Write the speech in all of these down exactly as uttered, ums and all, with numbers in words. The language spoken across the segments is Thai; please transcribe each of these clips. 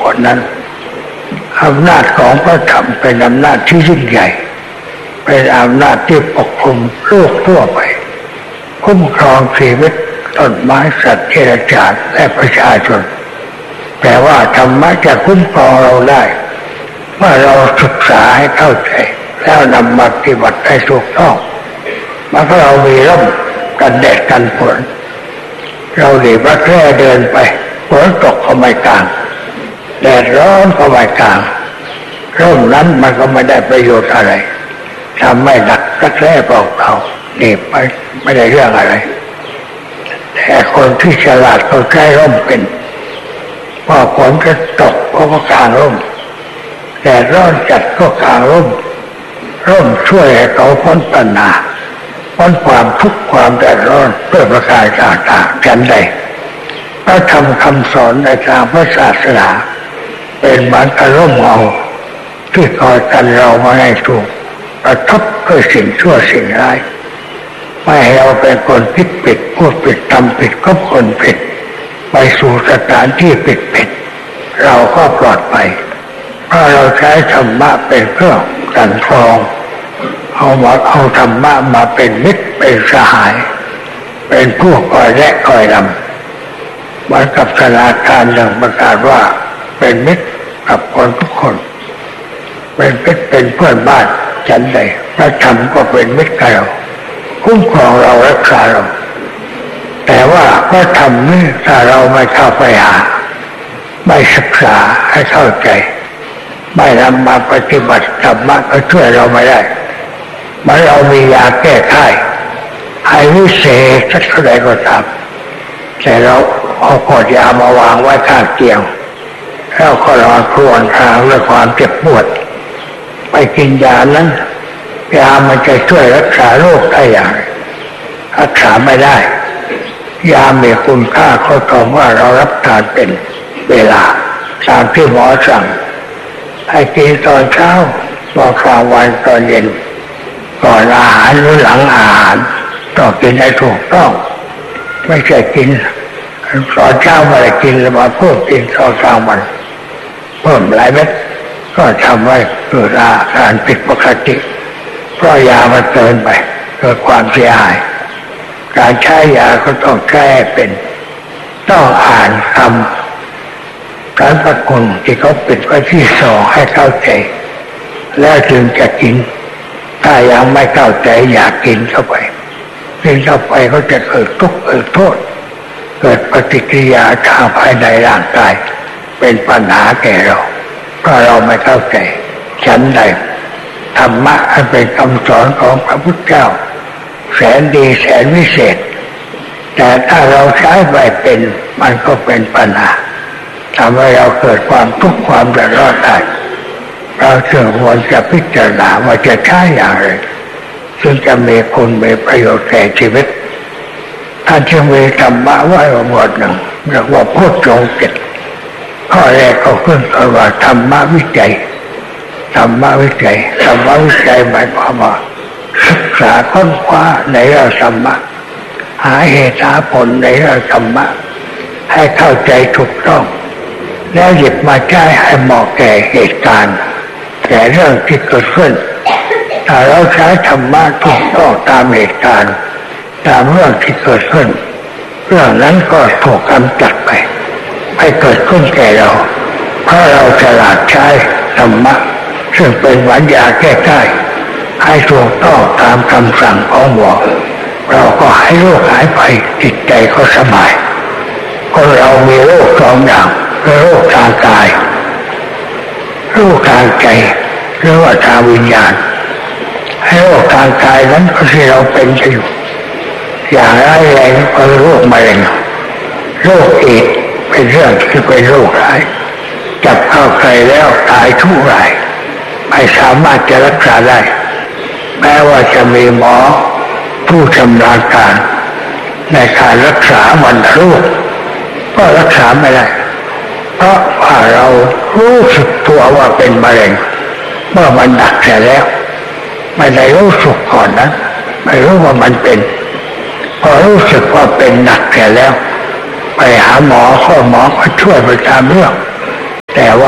คนนั้นอำนาจของพระธรรมเป็นอำนาจที่ยิ่งใหญ่เป็นอำนาจที่ปกคลุมโลกทั่วไปคุ้มครองชีวิตต้นไม้สัตว์เดรัจฉานและประชาชนแต่ว่าธรรมะจะคุ้มครองเราได้เมื่อเราศึกษาให้เข้าใจแล้วนำมาปฏิบัติให้ถูกต้องมันก็เรามีร่มกันแดดกันฝนเราหลีบแค่เดินไปฝนตกก็ไม่กลางแดดร้อนก็ไม่กลางร่มนั้นมันก็ไม่ได้ประโยชน์อะไรทำไม่หนักก็แค่เปล่าเปล่านี่ไปไม่ได้เรื่องอะไรแต่คนที่ฉลาดเขาใช้ร่มเป็นพอฝนจะตกก็กลางร่มแดดร้อนจัดก็กลางร่มร่มช่วยให้เขาพ้นปัญหาพ้นความทุกข์ความแดดร้อนเพื่อประการต่างๆกันใดพระธรรมคำสอนในทางพระศาสนาเป็นเหมือนกับร่มเงาที่คอยกันเราไม่ให้ถูกกระทบด้วยสิ่งชั่วสิ่งร้ายไม่ให้เราเป็นคนผิดผิดพูดผิดทำผิดก็คนผิดไปสู่สถานที่ผิดผิดเราก็ปลอดภัยเพราะเราใช้ธรรมะเป็นเครื่องกันกรองเอามาเอาธรรมะมาเป็นมิตรเป็นสหายเป็นผู้คอยและคอยนำเหมือนกับธนาคารหนึ่งประกาศว่าเป็นมิตรกับคนทุกคนเป็นมิตรเป็นเพื่อนบ้านฉันใดพระธรรมก็เป็นมิตรกับเราคุ้มครองเรารักษาเราแต่ว่าพระธรรมนี่ถ้าเราไม่เข้าไปหาไม่ศึกษาให้เข้าใจไม่นำมาปฏิบัติธรรมะก็ช่วยเราไม่ได้เมื่อเรามียาแก้ไข้ให้วิเศษสักเท่าใดก็ตามแต่เราเอาขวดยามาวางไว้ข้างเตียงแล้วก็นอนครวญครางด้วยความเจ็บปวดไปกินยานั้นยามันจะช่วยรักษาโรคได้อย่างรักษาไม่ได้ยามีคุณค่าเขาตรงว่าเรารับทานเป็นเวลาตามที่หมอสั่งให้กินตอนเช้าตอนกลางวันตอนเย็นก่อนอาหารหรือหลังอาหารต้องกินให้ถูกต้องไม่ใช่กินตอนเช้าไม่ได้กินแล้วมาเพิ่มกินตอนกลางวันเพิ่มหลายเม็ดก็ทำให้เกิดอาการผิดปกติเพราะยามันเกินไปเกิดความเสียหายการใช้ยาก็ต้องแก้เป็นต้องอ่านคำการประกุลที่เขาปิดไว้ที่สองให้เข้าใจแล้วจึงจะกินถ้ายังไม่เข้าใจอยากกินเข้าไปกินเข้าไปก็จะเกิดทุกข์เกิดโทษเกิดปฏิกิริยาทางภายในร่างกายเป็นปัญหาแก่เราเพราะเราไม่เข้าใจฉันใดธรรมะอันเป็นคำสอนของพระพุทธเจ้าแสนดีแสนวิเศษแต่ถ้าเราใช้ไม่เป็นมันก็เป็นปัญหาทำให้เราเกิดความทุกข์ความเดือดร้อนได้เราจึงควรจะพิจารณาว่าจะใช้อย่างไรซึ่งจะมีคุณมีประโยชน์แก่ชีวิตท่านจึงมีธรรมะไว้บทหนึ่งเรียกว่าพุทธโธเจ็ดข้อแรกก็ขึ้นกับว่าธรรมะวิจัยธรรมะวิจัยธรรมะวิจัยหมายความว่าศึกษาค้นคว้าในเรื่องธรรมะหาเหตุหาผลในเรื่องธรรมะให้เข้าใจถูกต้องแล้วหยิบมาใช้ให้เหมาะแก่เหตุการณ์แก่เรื่องที่เกิดขึ้นถ้าเราใช้ธรรมะถูกต้องตามเหตุการณ์ตามเรื่องที่เกิดขึ้นเรื่องนั้นก็ถูกกำจัดไปไม่เกิดขึ้นแก่เราเพราะเราฉลาดใช้ธรรมะซึ่งเป็นหวานยาแก้ไข้ให้ถูกต้องตามคำสั่งของหมอเราก็หายโรคหายไปจิตใจก็สบายคนเรามีโรคสองอย่างคือโรคทางกายโรคทางใจหรือว่าทางวิญญาณให้โรคทางกายนั้นก็ที่เราเป็นอยู่อย่างร้ายแรงก็โรคมะเร็งโรคเอดส์เป็นเรื่องที่เป็นโรคร้ายจับเข้าใครแล้วตายทุกรายไม่สามารถจะรักษาได้แม้ว่าจะมีหมอผู้ชำนาญการในการรักษาวันโรคก็รักษาไม่ได้เพราะว่าเรารู้สึกตัวว่าเป็นมะเร็งเมื่อมันหนักเสียแล้วไม่ได้รู้สึกก่อนนะไม่รู้ว่ามันเป็นพอรู้สึกว่าเป็นหนักเสียแล้วไปหาหมอข้อหมอก็ช่วยไปตามเรื่องแต่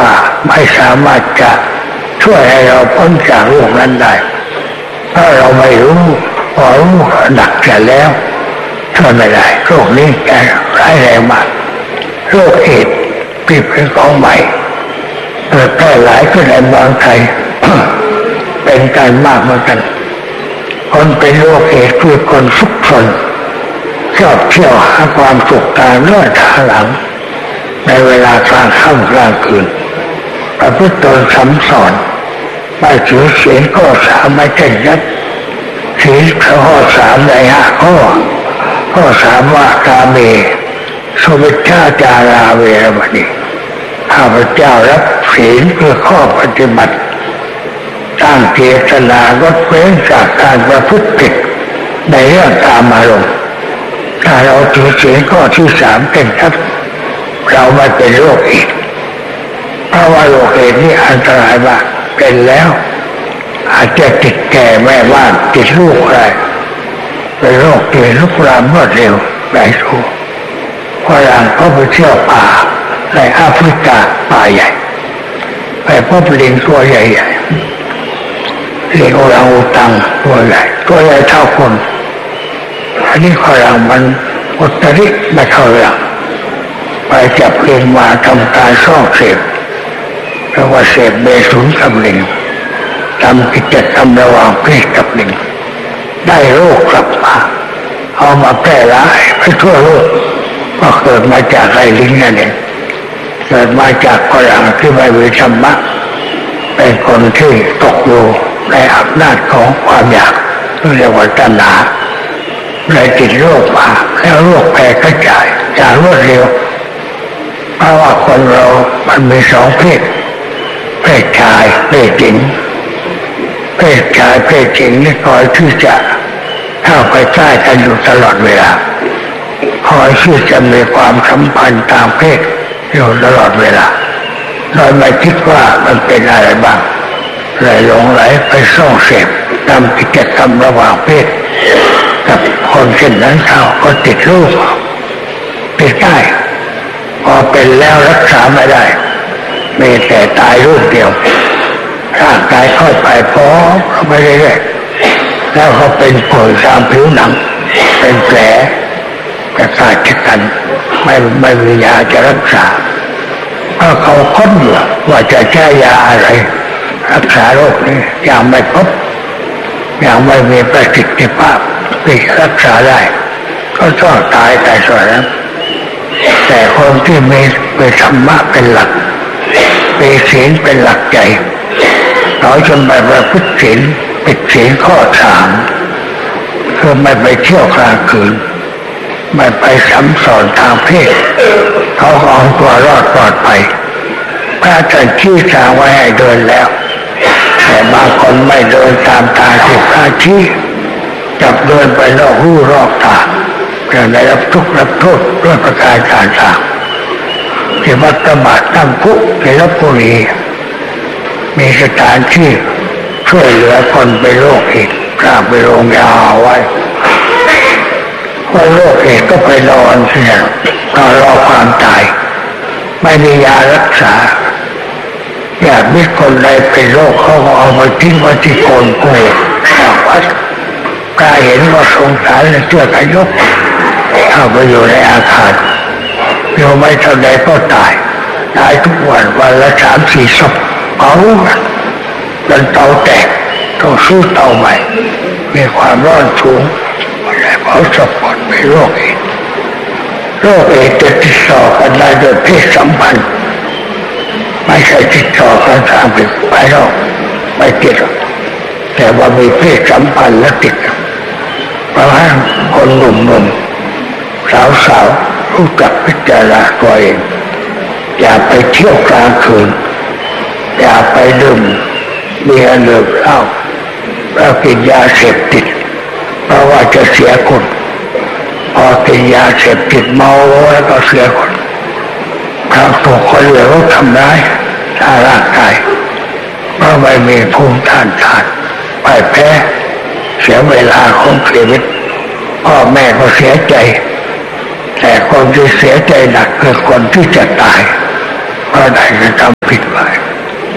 ามารถจะช่วยให้เราพ้นจากโรคนั้นได้ถ้าเราไม่รู้พอรู้หนักเสียแล้วช่วยไม่ได้โรคนี้แก่ร้ายแรงมากโรคเอดส์ที่เป็นของใหม่เกิดแพร่หลายขึ้นในเมืองไทย เป็นการมากเหมือนกันคนเป็นโรคเอดส์คือคนซุกซนชอบเที่ยวหาความสุขตามเลื่อนทางหลังในเวลากลางค่ำกลางคืนประพฤติตนซ้ำซ้อนไม่ถือศีลข้อสามไม่เช่นยัดศีลข้อสามในห้าข้อข้อสามว่ากาเมสุวิชชาจาราเวรมณีข้าพเจ้ารับศีลเพื่อข้อปฏิบัติตั้งเจตนางดเว้นจากการประพฤติผิดในเรื่องกามอารมณ์ถ้าเราถือศีลข้อที่สามเป็นครับเราไม่เป็นโรคอีกเพราะว่าโรคเอดส์นี่อันตรายมากเป็นแล้วอาจจะติดแก่แม่บ้านติดลูกอะไรเป็นโรคเกี่ยวลุกลามรวดเร็วหลายชั่วฝรั่งเขาไปเที่ยวป่าในแอฟริกาป่าใหญ่ไปพบลิงตัวใหญ่ๆลิงโอรังอูตังตัวใหญ่ตัวใหญ่เท่าคนอันนี้ฝรั่งมันอุตริไม่เข้าเรื่องไปจับลิงมาทำการซ่องเสพเรียกว่าเสพเบสุนกับลิงทำกิจกรรมระหว่างเพศกับลิงได้โรคกลับมาเอามาแพร่ร้ายไปทั่วโลกก็เกิดมาจากไอ้ลิงนั่นเองเกิดมาจากฝรั่งที่ไม่มีธรรมะเป็นคนที่ตกอยู่ในอำนาจของความอยากเรียกว่าตัณหาเลยติดโรคมาแล้วโรคแพร่กระจายอย่างรวดเร็วเพราะว่าคนเรามันมีสองเพศเพศชายเพศหญิงเพศชายเพศหญิงนี่คอยที่จะเข้าไปใกล้กันอยู่ตลอดเวลาคอยที่จะมีความสัมพันธ์ตามเพศอยู่ตลอดเวลาโดยไม่คิดว่ามันเป็นอะไรบ้างเลยหลงไหลไปส่องเสพทำกิจกรรมระหว่างเพศกับคนเช่นนั้นเขาก็ติดลูกติดได้พอเป็นแล้วรักษาไม่ได้มีแต่ตายรูปเดียวร่างกายค่อยไปพร้อมเข้าไปเรื่อยๆแล้วเขาเป็นผลตามผิวหนังเป็นแผลกระจายกันไม่ไม่มียาจะรักษาเพราะเขาค้นอยู่ว่าจะใช้ยาอะไรรักษาโรคนี้ยังไม่พบยังไม่มีประสิทธิภาพที่รักษาได้ก็ต้องตายแต่ส่วนนั้นแต่คนที่มีมีธรรมะเป็นหลักมีศีลเป็นหลักใจเราจะไม่ประพฤติศีลผิดศีลข้อสามคือไม่ไปเที่ยวกลางคืนไม่ไปซ้ำซ้อนทางเพศเขาเอาตัวรอดปลอดภัยพระท่านชี้ทางไว้ให้เดินแล้วแต่บางคนไม่เดินตามทางที่พระชี้จับเดินไปนอกหูรอบตาจะได้รับทุกข์รับโทษด้วยประการต่างๆที่วัดประบาทตั้งคุกในลพบุรีมีสถานที่ช่วยเหลือคนเป็นโรคเอดส์สร้างเป็นโรงยาไว้ว่าโรคเอดส์ก็ไปนอนเสียนอนรอความตายไม่มียารักษาอยากมีคนใดเป็นโรคเขาก็เอาไปทิ้งไว้ที่โคนกล้วยข้างวัดกล้าเห็นว่าสงสารเลยเชื่อกันยกเข้าไปอยู่ในอาคารอยู่ไม่เท่าใดก็ตายตายทุกวันวันละสามสี่ศพเผาจนเตาแตกต้องซื้อเตาใหม่มีความร้อนสูงอะไรเผาศพหมดเป็นโรคเอดส์โรคเอดส์จะติดต่อกันได้โดยเพศสัมพันธ์ไม่ใช่ติดต่อกันทางภายนอกไม่ติดแต่ว่ามีเพศสัมพันธ์และติดเพราะว่าคนหนุ่มๆสาวๆรู้จักพิจารณาตัวเองอย่าไปเที่ยวกลางคืนอย่าไปดื่มเบียร์ดื่มเหล้าแล้วกินยาเสพติดเพราะว่าจะเสียคนพอกินยาเสพติดเมาแล้วก็เสียคนทางตัวคนเหลวทำร้ายทางร่างกายเพราะไม่มีภูมิต้านทานไปแพ้เสียเวลาของชีวิตพ่อแม่ก็เสียใจแต่คนที่เสียใจหนักคือคนที่จะตายเพราะได้กระทำผิดไป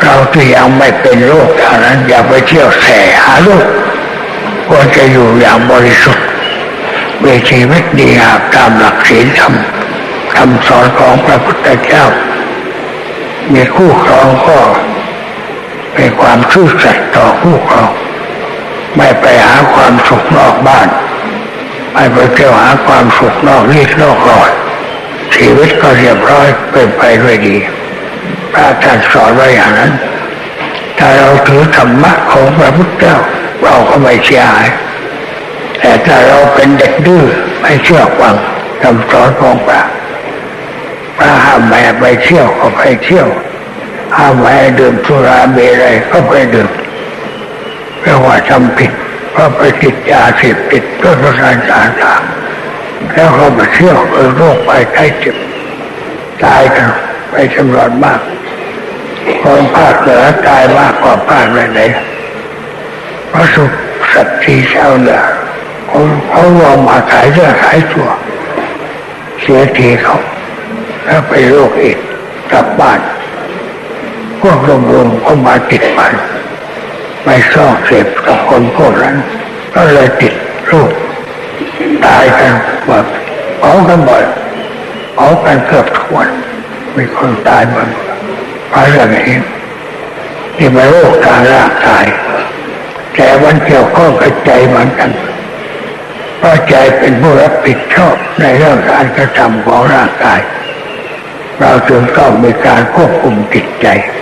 เราที่ยังไม่เป็นโรคอย่างนั้นอย่าไปเที่ยวแส่หาโรคควรจะอยู่อย่างบริสุทธิ์มีชีวิตดีงามตามหลักศีลธรรมคำสอนของพระพุทธเจ้ามีคู่ครองก็เป็นความซื่อสัตย์ต่อคู่ครองไม่ไปหาความสุขนอกบ้านไม่ไปเที่ยวหาความสุขนอกรีดนอกรอยชีวิตก็เรียบร้อยเป็นไปด้วยดีพระท่านสอนไว้อย่างนั้นถ้าเราถือธรรมะของพระพุทธเจ้าเราก็ไม่เสียหายแต่ถ้าเราเป็นเด็กดื้อไม่เชื่อฟังคำสอนของพระพระห้ามแม่ไปเที่ยวก็ไปเที่ยวห้ามแม่ดื่มสุราเมรัยก็ไปดื่มเพราะว่าทำผิดเพราะไปติดยาเสพติดก็ประสาทต่างๆแล้วเขาไปเที่ยวเออโรคไปไข้เจ็บตายกันไปจำนวนมากคนภาคเหนือตายมากกว่าภาคไหนเพราะสุขสัตว์ที่ชาวเหนือเขาเขาลองมาขายเสื้อขายตัวเสียทีเขาแล้วไปโรคอีกกลับบ้านพวกรวมๆเขามาติดมันไม่ชอบเสพกับคนพวกนั้นก็เลยติดโรคตายกันหมดเผากันหมดเผากันเกือบทุกวันมีคนตายหมดเพราะเรื่องนี้ที่เป็นโรคทางร่างกายแต่มันเกี่ยวข้องกับใจเหมือนกันเพราะใจเป็นผู้รับผิดชอบในเรื่องการกระทำของร่างกายเราจึงต้องมีการควบคุมจิตใจ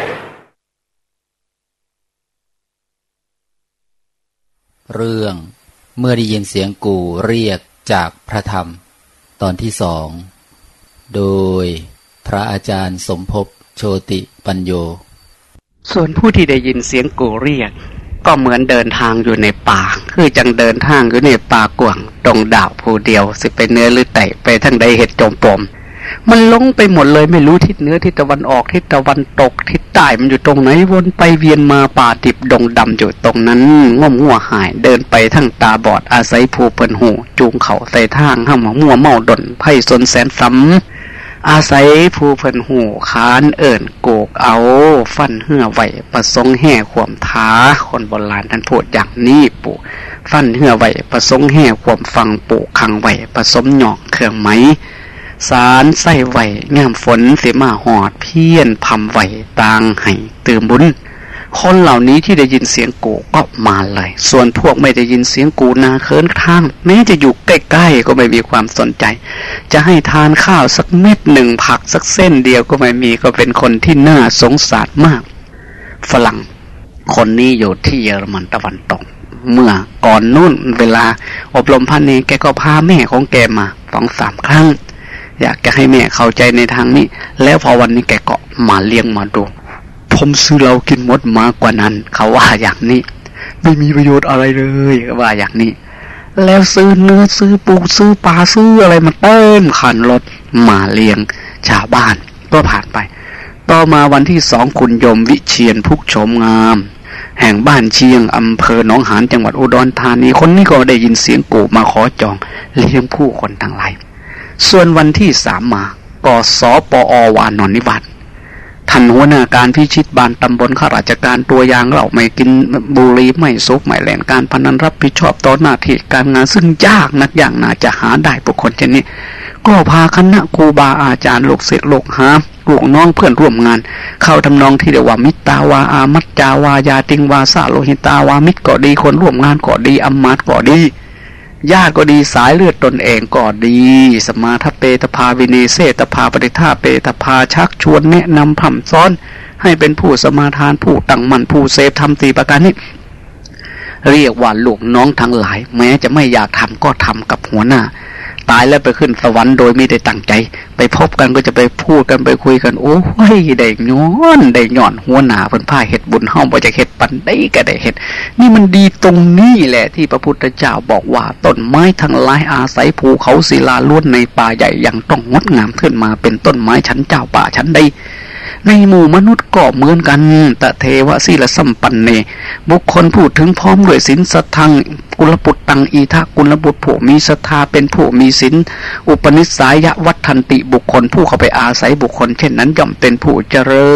เรื่องเมื่อได้ยินเสียงกู่เรียกจากพระธรรมตอนที่สองโดยพระอาจารย์สมภพโชติปัญโยส่วนผู้ที่ได้ยินเสียงกู่เรียกก็เหมือนเดินทางอยู่ในป่าคือจังเดินทางอยู่ในป่ากว้างตรงดาวผู้เดียวสิไปเนื้อหรือไต่ไปทั้งใดเห็ดจมปมมันลงไปหมดเลยไม่รู้ทิศเหนือทิศตะวันออกทิศตะวันตกทิศใต้มันอยู่ตรงไหนวนไปเวียนมาป่าดิบดงดำอยู่ตรงนั้นง่วงงัวหายเดินไปทั้งตาบอดอาศัยผู้เปิ่นหูจูงเขาใส่ทางห้ามมัวเมาดนไพ่สนแสนซ้ำอาศัยผู้เปิ่นหูคานเอิ่นโกกเอาฟันเหื่อไหวประสงค์แห่ขวมท้าคนโบราณท่านพูดอย่างนี้ปู่ฟันเหื่อไหวประสงค์แห่ขวมฟังปู่ขังไหวผสมหยอกเครื่องไหมสารใส่ไหวงามฝนเสมาหอดเพี้ยนพำไหวต่างให้ตื่มบุญคนเหล่านี้ที่ได้ยินเสียงกูก็มาเลยส่วนพวกไม่ได้ยินเสียงกูนาเคินข้างแม้จะอยู่ใกล้ๆก็ไม่มีความสนใจจะให้ทานข้าวสักเม็ดหนึ่งผักสักเส้นเดียวก็ไม่มีก็เป็นคนที่น่าสงสารมากฝรั่งคนนี้อยู่ที่เยอรมันตะวันตกเมื่อก่อนนู่นเวลาอบรมพันเนแกก็พาแม่ของแกมาสองสามครั้งอยากจะให้แม่เข้าใจในทางนี้แล้วพอวันนี้แกก็มาเลี้ยงมาดูผมซื้อเรากินหมดมากกว่านั้นเขาว่าอย่างนี้ไม่มีประโยชน์อะไรเลยเขาว่าอย่างนี้แล้วซื้อเนื้อซื้อปูซื้อปลาซื้ออะไรมาเต็มคันรถมาเลี้ยงชาวบ้านก็ผ่านไปต่อมาวันที่สองคุณยมวิเชียรพุกโฉมงามแห่งบ้านเชียงอำเภอหนองหานจังหวัดอุดรธานีคนนี้ก็ได้ยินเสียงกูมาขอจองเลี้ยงผู้คนทั้งหลายส่วนวันที่สามมากสปอวานนนิวัฒน์ท่านหัวหน้าการพิชิตบานตำบลข้าราชการตัวอย่างเราไม่กินบุหรี่ไม่สูบไม่เล่นการพนันรับผิดชอบต่อหน้าที่การงานซึ่งยากนักอย่างน่าจะหาได้บุคคลเช่นนี้ก็พาคณะครูบาอาจารย์ลูกศิษย์ลูกหาลูกน้องเพื่อนร่วมงานเข้าทำนองที่เรียกว่ามิตรตาวาอามัจจาวายาติงวาสะโลหิตาวามิตรก็ดีคนร่วมงานก็ดีอำมาตย์ก็ดีญาติก็ดีสายเลือดตนเองก็ดีสมาทเปตภาวินีเสตภาปฏิฆาเปตภาชักชวนแนะนำพร่ำซ้อนให้เป็นผู้สมาทานผู้ตั้งมั่นผู้เสพทำตีประการนี้เรียกว่าลูกน้องทั้งหลายแม้จะไม่อยากทำก็ทำกับหัวหน้าตายแล้วไปขึ้นสวรรค์โดยไม่ได้ตั้งใจไปพบกันก็จะไปพูดกันไปคุยกันโอ้ยได้ย้อนได้ย้อนหัวหน้าเพิ่นพาเฮ็ดบุญเฮาบ่จะเฮ็ดปันได้ก็ได้เฮ็ดนี่มันดีตรงนี้แหละที่พระพุทธเจ้าบอกว่าต้นไม้ทั้งหลายอาศัยภูเขาศิลาล้วนในป่าใหญ่ยังต้องงดงามขึ้นมาเป็นต้นไม้ชั้นเจ้าป่าชั้นใดในหมู่มนุษย์ก็เหมือนกันตะเทวะศีลสัมปันเนบุคคลพูดถึงพร้อมด้วยศีลสัทธังกุลปุตตังอีทะกุลบุตรผู้มีศรัทธาเป็นผู้มีศีลอุปนิสัยวัฏทันติบุคคลผู้เข้าไปอาศัยบุคคลเช่นนั้นย่อมเป็นผู้เจริญไว้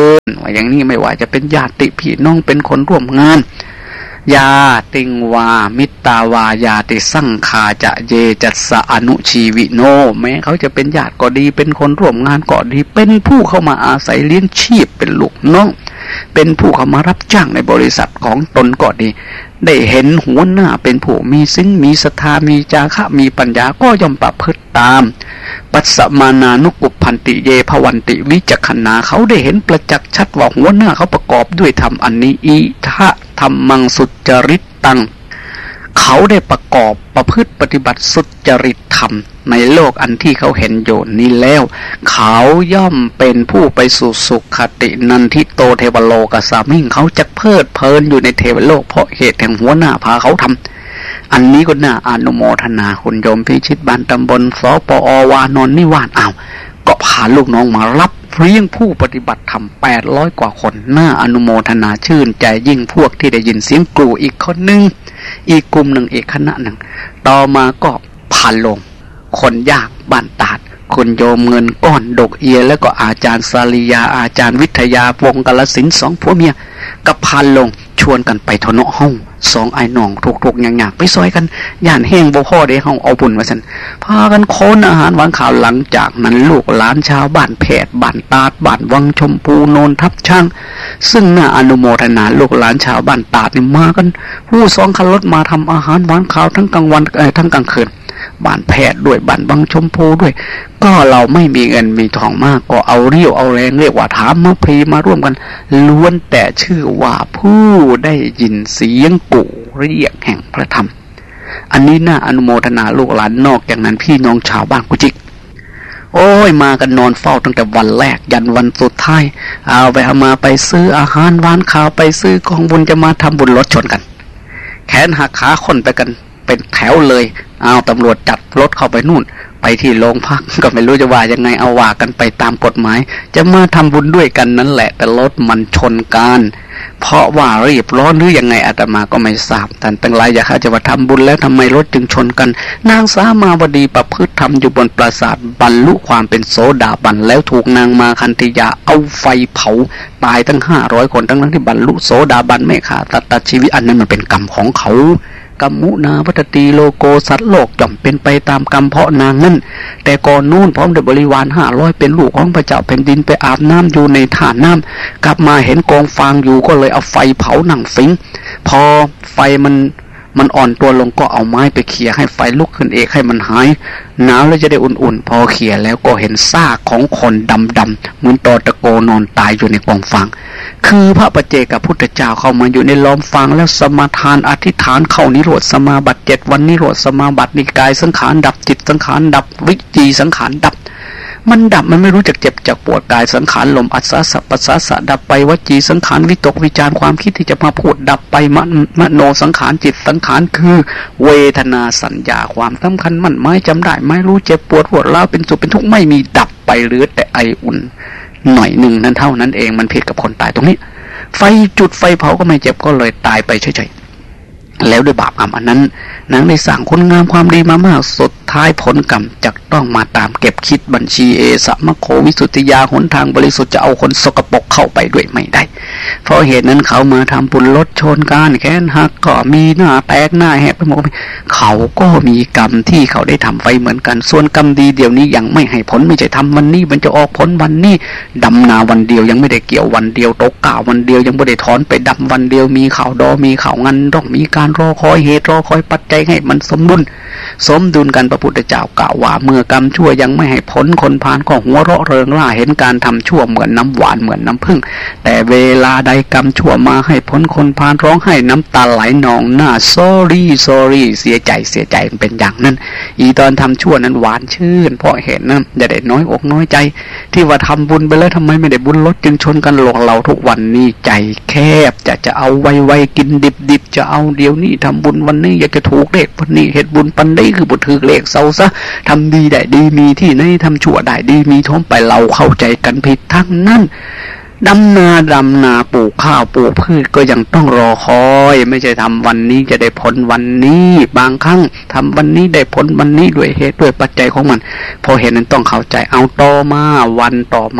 อย่างนี้ไม่ว่าจะเป็นญาติพี่น้องเป็นคนร่วมงานยาติงวามิตาวายาติสังคาจะเยจัสสะอนุชีวิโนแม้เขาจะเป็นญาติก็ดีเป็นคนร่วมงานก็ดีเป็นผู้เข้ามาอาศัยเลี้ยงชีพเป็นลูกน้องเป็นผู้เข้ามารับจ้างในบริษัทของตนก็ดีได้เห็นหัวหน้าเป็นผู้มีศีลมีศรัทธามีจาคะมีปัญญาก็ย่อมประพฤติตามปัสสมานานุกุปพันติเยภวันติวิจักขณาเขาได้เห็นประจักษ์ชัดว่าหัวหน้าเขาประกอบด้วยธรรมอันนี้อิทะธรรมังสุจริตตังเขาได้ประกอบประพฤติปฏิบัติสุจริตธรรมในโลกอันที่เขาเห็นอยู่นี้แล้วเขาย่อมเป็นผู้ไปสู่สุขตินันทิโตเทวโลกสามิงเขาจะเพลิดเพลินอยู่ในเทวโลกเพราะเหตุแห่งหัวหน้าพาเขาทำอันนี้ก็น่าอนุโมทนาคุณโยมพิชิตบ้านตำบลสปอวานนนิวาสอ้าวก็พาลูกน้องมารับเลี้ยงผู้ปฏิบัติธรรมแปดร้อยกว่าคนน่าอนุโมทนาชื่นใจยิ่งพวกที่ได้ยินเสียงกรูอีกคนหนึ่งอีกกลุ่มหนึ่งอีกคณะหนึ่งต่อมาก็ผ่านลงคนยากบ้านตาดคุณโยมเงินก้อนดกเอียแล้วก็อาจารย์สาลียาอาจารย์วิทยาวงศ์กาลสินสองผัวเมียกับพานลงชวนกันไปทนห้องสองไอ้น้องทุกๆอย่างๆไปซอยกันย่านแห้งบ่พ่อได้ห้องเอาบุญมาซั่นพากันโคนอาหารหวานข้าวหลังจากนั้นลูกหลานชาวบ้านแพทย์บ้านตาดบ้านวังชมพูโนนทับช่างซึ่งน่าอนุโมทนาลูกหลานชาวบ้านตาดนี่มากันผู้สองคันรถมาทำอาหารหวานข้าวทั้งกลางวันเอ่อทั้งกลางคืนบ้านแพทย์ด้วยบ้านบางชมพูด้วยก็เราไม่มีเงินมีทองมากก็เอาเรี่ยวเอาแรงเรียกว่าถามมาพรีมาร่วมกันล้วนแต่ชื่อว่าผู้ได้ยินเสียงกู่เรียกแห่งพระธรรมอันนี้น่าอนุโมทนาลูกหลานนอกจากนั้นพี่น้องชาวบ้านกุจิกโอ้ยมากันนอนเฝ้าตั้งแต่วันแรกยันวันสุดท้ายเอาไปเอามาไปซื้ออาหารหวานข้าวไปซื้อของบุญจะมาทำบุญรถชนกันแขนหักขาคนไปกันเป็นแถวเลยเอาตำรวจจัดรถเข้าไปนู่นไปที่โรงพักก็ไม่รู้จะว่ายังไงเอาว่ากันไปตามกฎหมายจะมาทำบุญด้วยกันนั่นแหละแต่รถมันชนกันเพราะว่ารีบร้อนหรือยังไงอาตมาก็ไม่ทราบแต่เป็นไรอย่าเข้าใจว่าทำบุญแล้วทำไมรถจึงชนกันนางสามาวดีประพฤติธรรมอยู่บนปราสาทบรรลุความเป็นโสดาบันแล้วถูกนางมาคันธยาเอาไฟเผาตายตั้งห้าร้อยคนทั้งนั้นที่บรรลุโสดาบันไม่ขาดตัดชีวิตอันนั้นมันเป็นกรรมของเขากรรมุนาวัตติโลโกสัตว์โลกย่อมเป็นไปตามกรรมเพราะนางนั่นแต่ก่อนนู้นพร้อมด้วยบริวารห้าร้อยเป็นลูกของพระเจ้าแผ่นดินไปอาบน้ำอยู่ในท่าน้ำกลับมาเห็นกองฟางอยู่ก็เลยเอาไฟเผาหนังฟิงพอไฟมันมันอ่อนตัวลงก็เอาไม้ไปเขี่ยให้ไฟลุกขึ้นเองให้มันหายหนาวแล้วจะได้อุ่นๆพอเขี่ยแล้วก็เห็นซากของคนดำๆเหมือนตอตะโกนอนตายอยู่ในกองฟางคือพระปัจเจกพุทธเจ้าเข้ามาอยู่ในล้อมฟางแล้วสมาทานอธิษฐานเข้านิโรธสมาบัติเจ็ดวันนิโรธสมาบัตินิกายสังขารดับจิตสังขารดับวิจีสังขารดับมันดับมันไม่รู้จักเจ็บจักปวดกายสังขารลมอัศสะสัพพะสะดับไปวจีสังขารวิตกวิจารความคิดที่จะมาพูดดับไปมมโนสังขารจิตสังขารคือเวทนาสัญญาความสำคัญมั่นหมายจำได้ไม่รู้เจ็บปวดปวดร้าวเป็นสุขเป็นทุกข์ไม่มีดับไปเหลือแต่ไออุ่นหน่อยหนึ่งนั้นเท่านั้นเองมันผิดกับคนตายตรงนี้ไฟจุดไฟเผาก็ไม่เจ็บก็เลยตายไปเฉยๆแล้วด้วยบาปกรรมอันนั้นนางได้สร้างคุณงามความดีมามากสุดท้ายผลกรรมจะต้องมาตามเก็บคิดบัญชีเอสะมะโควิสุทธิยาหนทางบริสุทธิ์จะเอาคนสกปรกเข้าไปด้วยไม่ได้เพราะเหตุนั้นเขามาทำบุญลดชนการแค้นหักก็มีหน้าแตกหน้าแหกไปหมดเขาก็มีกรรมที่เขาได้ทำไว้เหมือนกันส่วนกรรมดีเดี๋ยวนี้ยังไม่ให้ผลไม่ใช่ทำวันนี้มันจะออกผลวันนี้ดำนาวันเดียวยังไม่ได้เกี่ยววันเดียวตกก่าวันเดียวยังไม่ได้ถอนไปดำวันเดียวมีข่าวดอมีข่าวงันต้องมีการรอคอยเหตุรอคอยปัจจัยให้มันสมดุลสมดุลกันพระพุทธเจ้ากล่าวว่าเมื่อกรรมชั่วยังไม่ให้ผลคนพาลก็หัวเราะเริงร่าเห็นการทำชั่วเหมือนน้ำหวานเหมือนน้ำผึ้งแต่เวลาใดกรรมชั่วมาให้ผลคนพาลร้องไห้น้ำตาไหลนองหน้า sorry sorry เสียใจเสียใจมันเป็นอย่างนั้นอีตอนทำชั่วนั้นหวานชื่นเพราะเห็นนะอย่าได้น้อยอกน้อยใจที่ว่าทำบุญไปแล้วทำไมไม่ได้บุญลดจึงชนกันหลอกเราทุกวันนี้ใจแคบจะจะเอาไวๆกินดิบๆจะเอาเดี๋ยวนี้ทำบุญวันนี้อยากจะถูกเลขวันนี้เหตุบุญปันได้คือบุตรถือเลขเศร้าซะทำดีได้ดีมีที่ไหนทำชั่วได้ดีมีท้องไปเราเข้าใจกันผิดทั้งนั้นดำนาดำนาปลูกข้าวปลูกพืชก็ยังต้องรอคอยไม่ใช่ทำวันนี้จะได้ผลวันนี้บางครั้งทำวันนี้ได้ผลวันนี้ด้วยเหตุด้วยปัจจัยของมันพอเห็นนั้นต้องเข้าใจเอาต่อมาวันต่อมา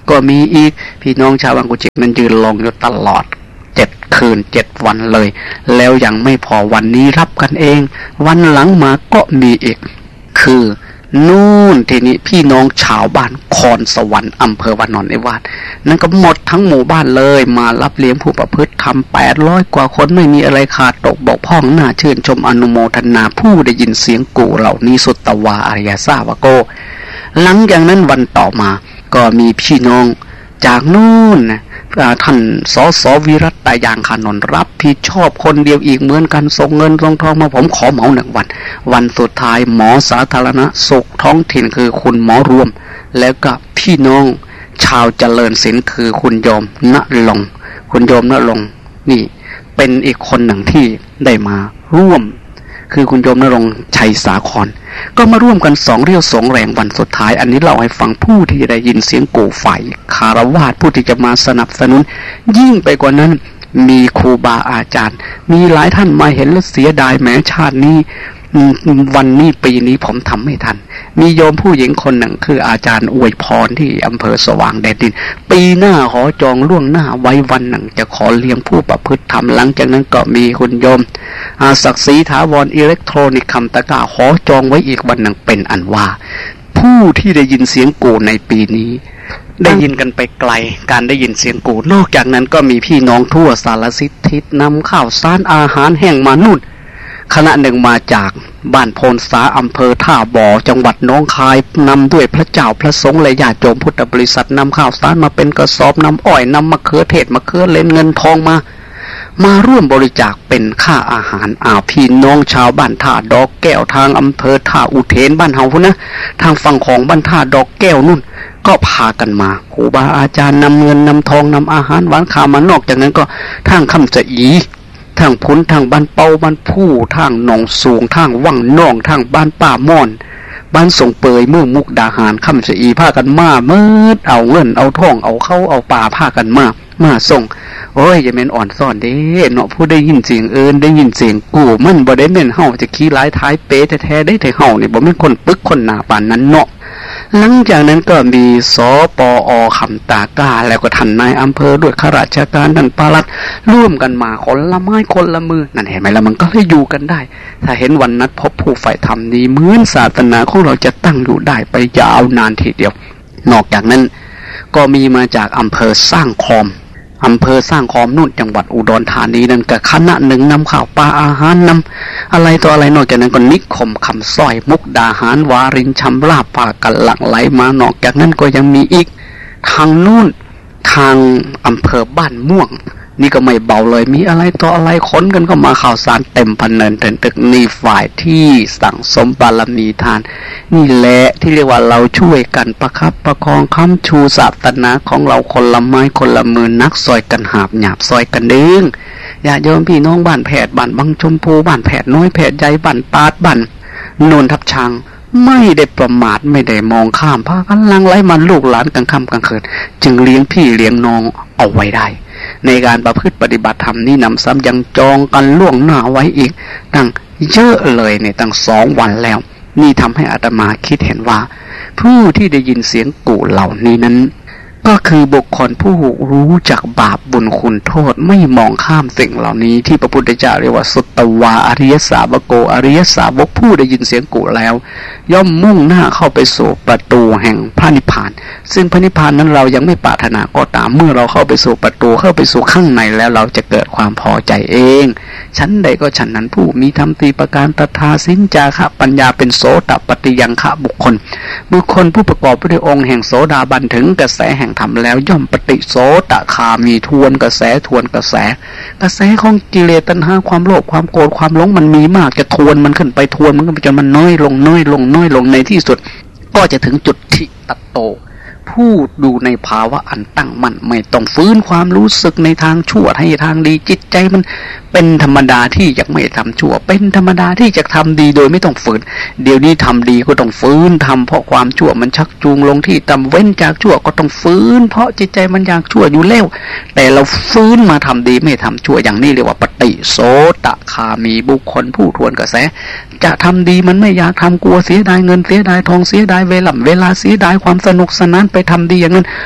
ก็มีอีกพี่น้องชาววังกุจิกนั้นยืนลงอยู่ตลอดเจ็ดคืนเจ็ดวันเลยแล้วยังไม่พอวันนี้รับกันเองวันหลังมาก็มีอีกคือนู่นทีนี้พี่น้องชาวบ้านคอนสวรรค์อำเภอวานอนนิวาสนั่นก็หมดทั้งหมู่บ้านเลยมารับเลี้ยงผู้ประพฤติธรรมแปดร้อยกว่าคนไม่มีอะไรขาดตกบกพร่องน่าชื่นชมอนุโมทนาผู้ได้ยินเสียงกูเหล่านี้สุตตวาอริยสาวโกหลังจากนั้นวันต่อมาก็มีพี่น้องจากนู่นนะท่านสสวิรัตตายางขานนท์รับผิดชอบคนเดียวอีกเหมือนกันส่งเงินส่งทองมาผมขอเหมาหนึ่งวันวันสุดท้ายหมอสาธารณสุขท้องถิ่นคือคุณหมอรวมแล้วก็พี่น้องชาวเจริญศิลป์คือคุณโยมณรงค์คุณโยมณรงค์นี่เป็นอีกคนหนึ่งที่ได้มาร่วมคือคุณโยมณรงค์ชัยสาครก็มาร่วมกันสองเรี่ยวสองแรงวันสุดท้ายอันนี้เล่าให้ฟังผู้ที่ได้ยินเสียงกูฝ่ายคารวาสผู้ที่จะมาสนับสนุนยิ่งไปกว่านั้นมีครูบาอาจารย์มีหลายท่านมาเห็นแล้วเสียดายแม้ชาตินี้วันนี้ปีนี้ผมทำไม่ทันมีโยมผู้หญิงคนหนึ่งคืออาจารย์อวยพรที่อำเภอสว่างแดนดินปีหน้าขอจองล่วงหน้าไว้วันหนึ่งจะขอเลี้ยงผู้ประพฤติธรรมหลังจากนั้นก็มีคุณโยมอาศักดิ์ศรีถาวรอิเล็กทรอนิกส์คำตะกร้าขอจองไว้อีกวันหนึ่งเป็นอันว่าผู้ที่ได้ยินเสียงกูในปีนี้ได้ยินกันไปไกลการได้ยินเสียงกูนอกจากนั้นก็มีพี่น้องทั่วสารทิศทิศนำข้าวสารอาหารแห้งมานู่นคณะหนึ่งมาจากบ้านโพนสาอำเภอท่าบ่อจังหวัดหนองคายนำด้วยพระเจ้าพระสงฆ์และญาติโยมพุทธบริษัทนำข้าวสารมาเป็นกระสอบนำอ้อยนำมะเขือเทศมะเขือเลนเงินทองมามาร่วมบริจาคเป็นค่าอาหารอาพี่น้องชาวบ้านท่าดอกแก้วทางอำเภอท่าอุเทนบ้านเฮาพุ่นนะทางฝั่งของบ้านท่าดอกแก้วนู่นก็พากันมาครูบาอาจารย์นำเงินนำทองนำอาหารหวานข้าวมานอกจากนั้นก็ทางคำจะอีทางพุ้นทางบ้านเปาบ้านผู้ทางหนองสูงทางวังน่องทางบ้านป่าม่อนบ้านส่งเปยเมื่อมุกดาหารคำจะอีพากันมาเมื่อเอาเงินเอาทองเอาเข้าเอาป่าพากันมามาส่งโอ้ยอย่าเป็นอ่อนซ่อนเด้เนาะผู้ได้ยินเสียงเอิญได้ยินเสียงกูมันบ่ได้แม่นเฮาจะขี้ร้ายท้ายเป๊ะแท้ๆได้แต่เฮานี่บ่แม่นคนปึกคนหน้าปานนั้นเนาะหลังจากนั้นก็มีสปอคำตากล้าแล้วก็ท่านนายอำเภอด้วยข้าราชการท่านปลัดร่วมกันมาคนละไม้คนละมือนั่นเห็นไหมแล้วมันก็เลยอยู่กันได้ถ้าเห็นวันนัดพบผู้ใฝ่ธรรมนี้เหมือนศาสนาของเราจะตั้งอยู่ได้ไปยาวนานทีเดียวนอกจากนั้นก็มีมาจากอำเภอสร้างคอมอำเภอสร้างคอมนู่นจังหวัดอุดรธานีนั่นก็คณะหนึ่งนำข้าวปลาอาหารนำอะไรต่ออะไรนอกจากนั้นก็นิคมคำสร้อยมุกดาหารวารินชำราบพากันหลั่งไหลมานอกจากนั้นก็ยังมีอีกทางนู่นทางอำเภอบ้านม่วงนี่ก็ไม่เบาเลยมีอะไรต่ออะไรค้นกันก็มาข่าวสารเต็มพันเนินเต็มตึกนี่ฝ่ายที่สั่งสมบารมีทานนี่แหละที่เรียกว่าเราช่วยกันประคับประคองค้ำชูศาสนาของเราคนละไม้คนละมือนักซอยกันหาบหยาบซอยกันเด้งญาติโยมพี่น้องบ้านแผดบ้านบางชมพูบ้านแผดน้อยแผดใหญ่บ้านปาดบ้านโนนทับช้างไม่ได้ประมาทไม่ได้มองข้ามพากันลังไหลมันลูกหลานกลางค่ำกลางคืนจึงเลี้ยงพี่เลี้ยงน้องเอาไว้ได้ในการประพฤติปฏิบัติธรรมนี้นำซ้ำยังจองกันล่วงหน้าไว้อีกตั้งเยอะเลยในตั้งสองวันแล้วนี่ทำให้อาตมาคิดเห็นว่าผู้ที่ได้ยินเสียงกู่เหล่านี้นั้นก็คือบุคคลผู้รู้จักบาปบุญคุณโทษไม่มองข้ามสิ่งเหล่านี้ที่พระพุทธเจ้าเรียกว่าสุตตวาอริยสาวโกอริยสาวกผู้ได้ยินเสียงกู่แล้วย่อมมุ่งหน้าเข้าไปสู่ประตูแห่งพระนิพพานซึ่งพระนิพพานนั้นเรายังไม่ปรารถนาก็ตามเมื่อเราเข้าไปสู่ประตูเข้าไปสู่ข้างในแล้วเราจะเกิดความพอใจเองชั้นใดก็ชั้นนั้นผู้มีธรรมตรีประการตถาสินจาคะปัญญาเป็นโสตปฏิยังคะบุคคลบุคคลผู้ประกอบไปด้วยองค์แห่งโสดาบันถึงกระแสแห่งทำแล้วย่อมปฏิโสตคามีทวนกระแสทวนกระแสกระแสของกิเลสตัณหาความโลภความโกรธความหลงมันมีมากจะทวนมันขึ้นไปทวนมันก็จนมันน้อยลงน้อยลงน้อยลงในที่สุดก็จะถึงจุดที่ตัดโตผู้ดูในภาวะอันตั้งมั่นไม่ต้องฟื้นความรู้สึกในทางชั่วให้ทางดีจิตใจมันเป็นธรรมดาที่จะไม่ทำชั่วเป็นธรรมดาที่จะทำดีโดยไม่ต้องฝืนเดี๋ยวนี้ทำดีก็ต้องฟื้นทำเพราะความชั่วมันชักจูงลงที่ต่ำเว้นจากชั่วก็ต้องฟื้นเพราะจิตใจมันอยากชั่วอยู่แล้วแต่เราฟื้นมาทำดีไม่ทำชั่วอย่างนี้เรียกว่าปฏิโสตคามีบุคคลผู้ทวนกระแสจะทำดีมันไม่อยากทำกลัวเสียดายเงินเสียดายทองเสียดายเวลาเวลาเสียดายความสนุกสนานไปทำดีอย่างนั้น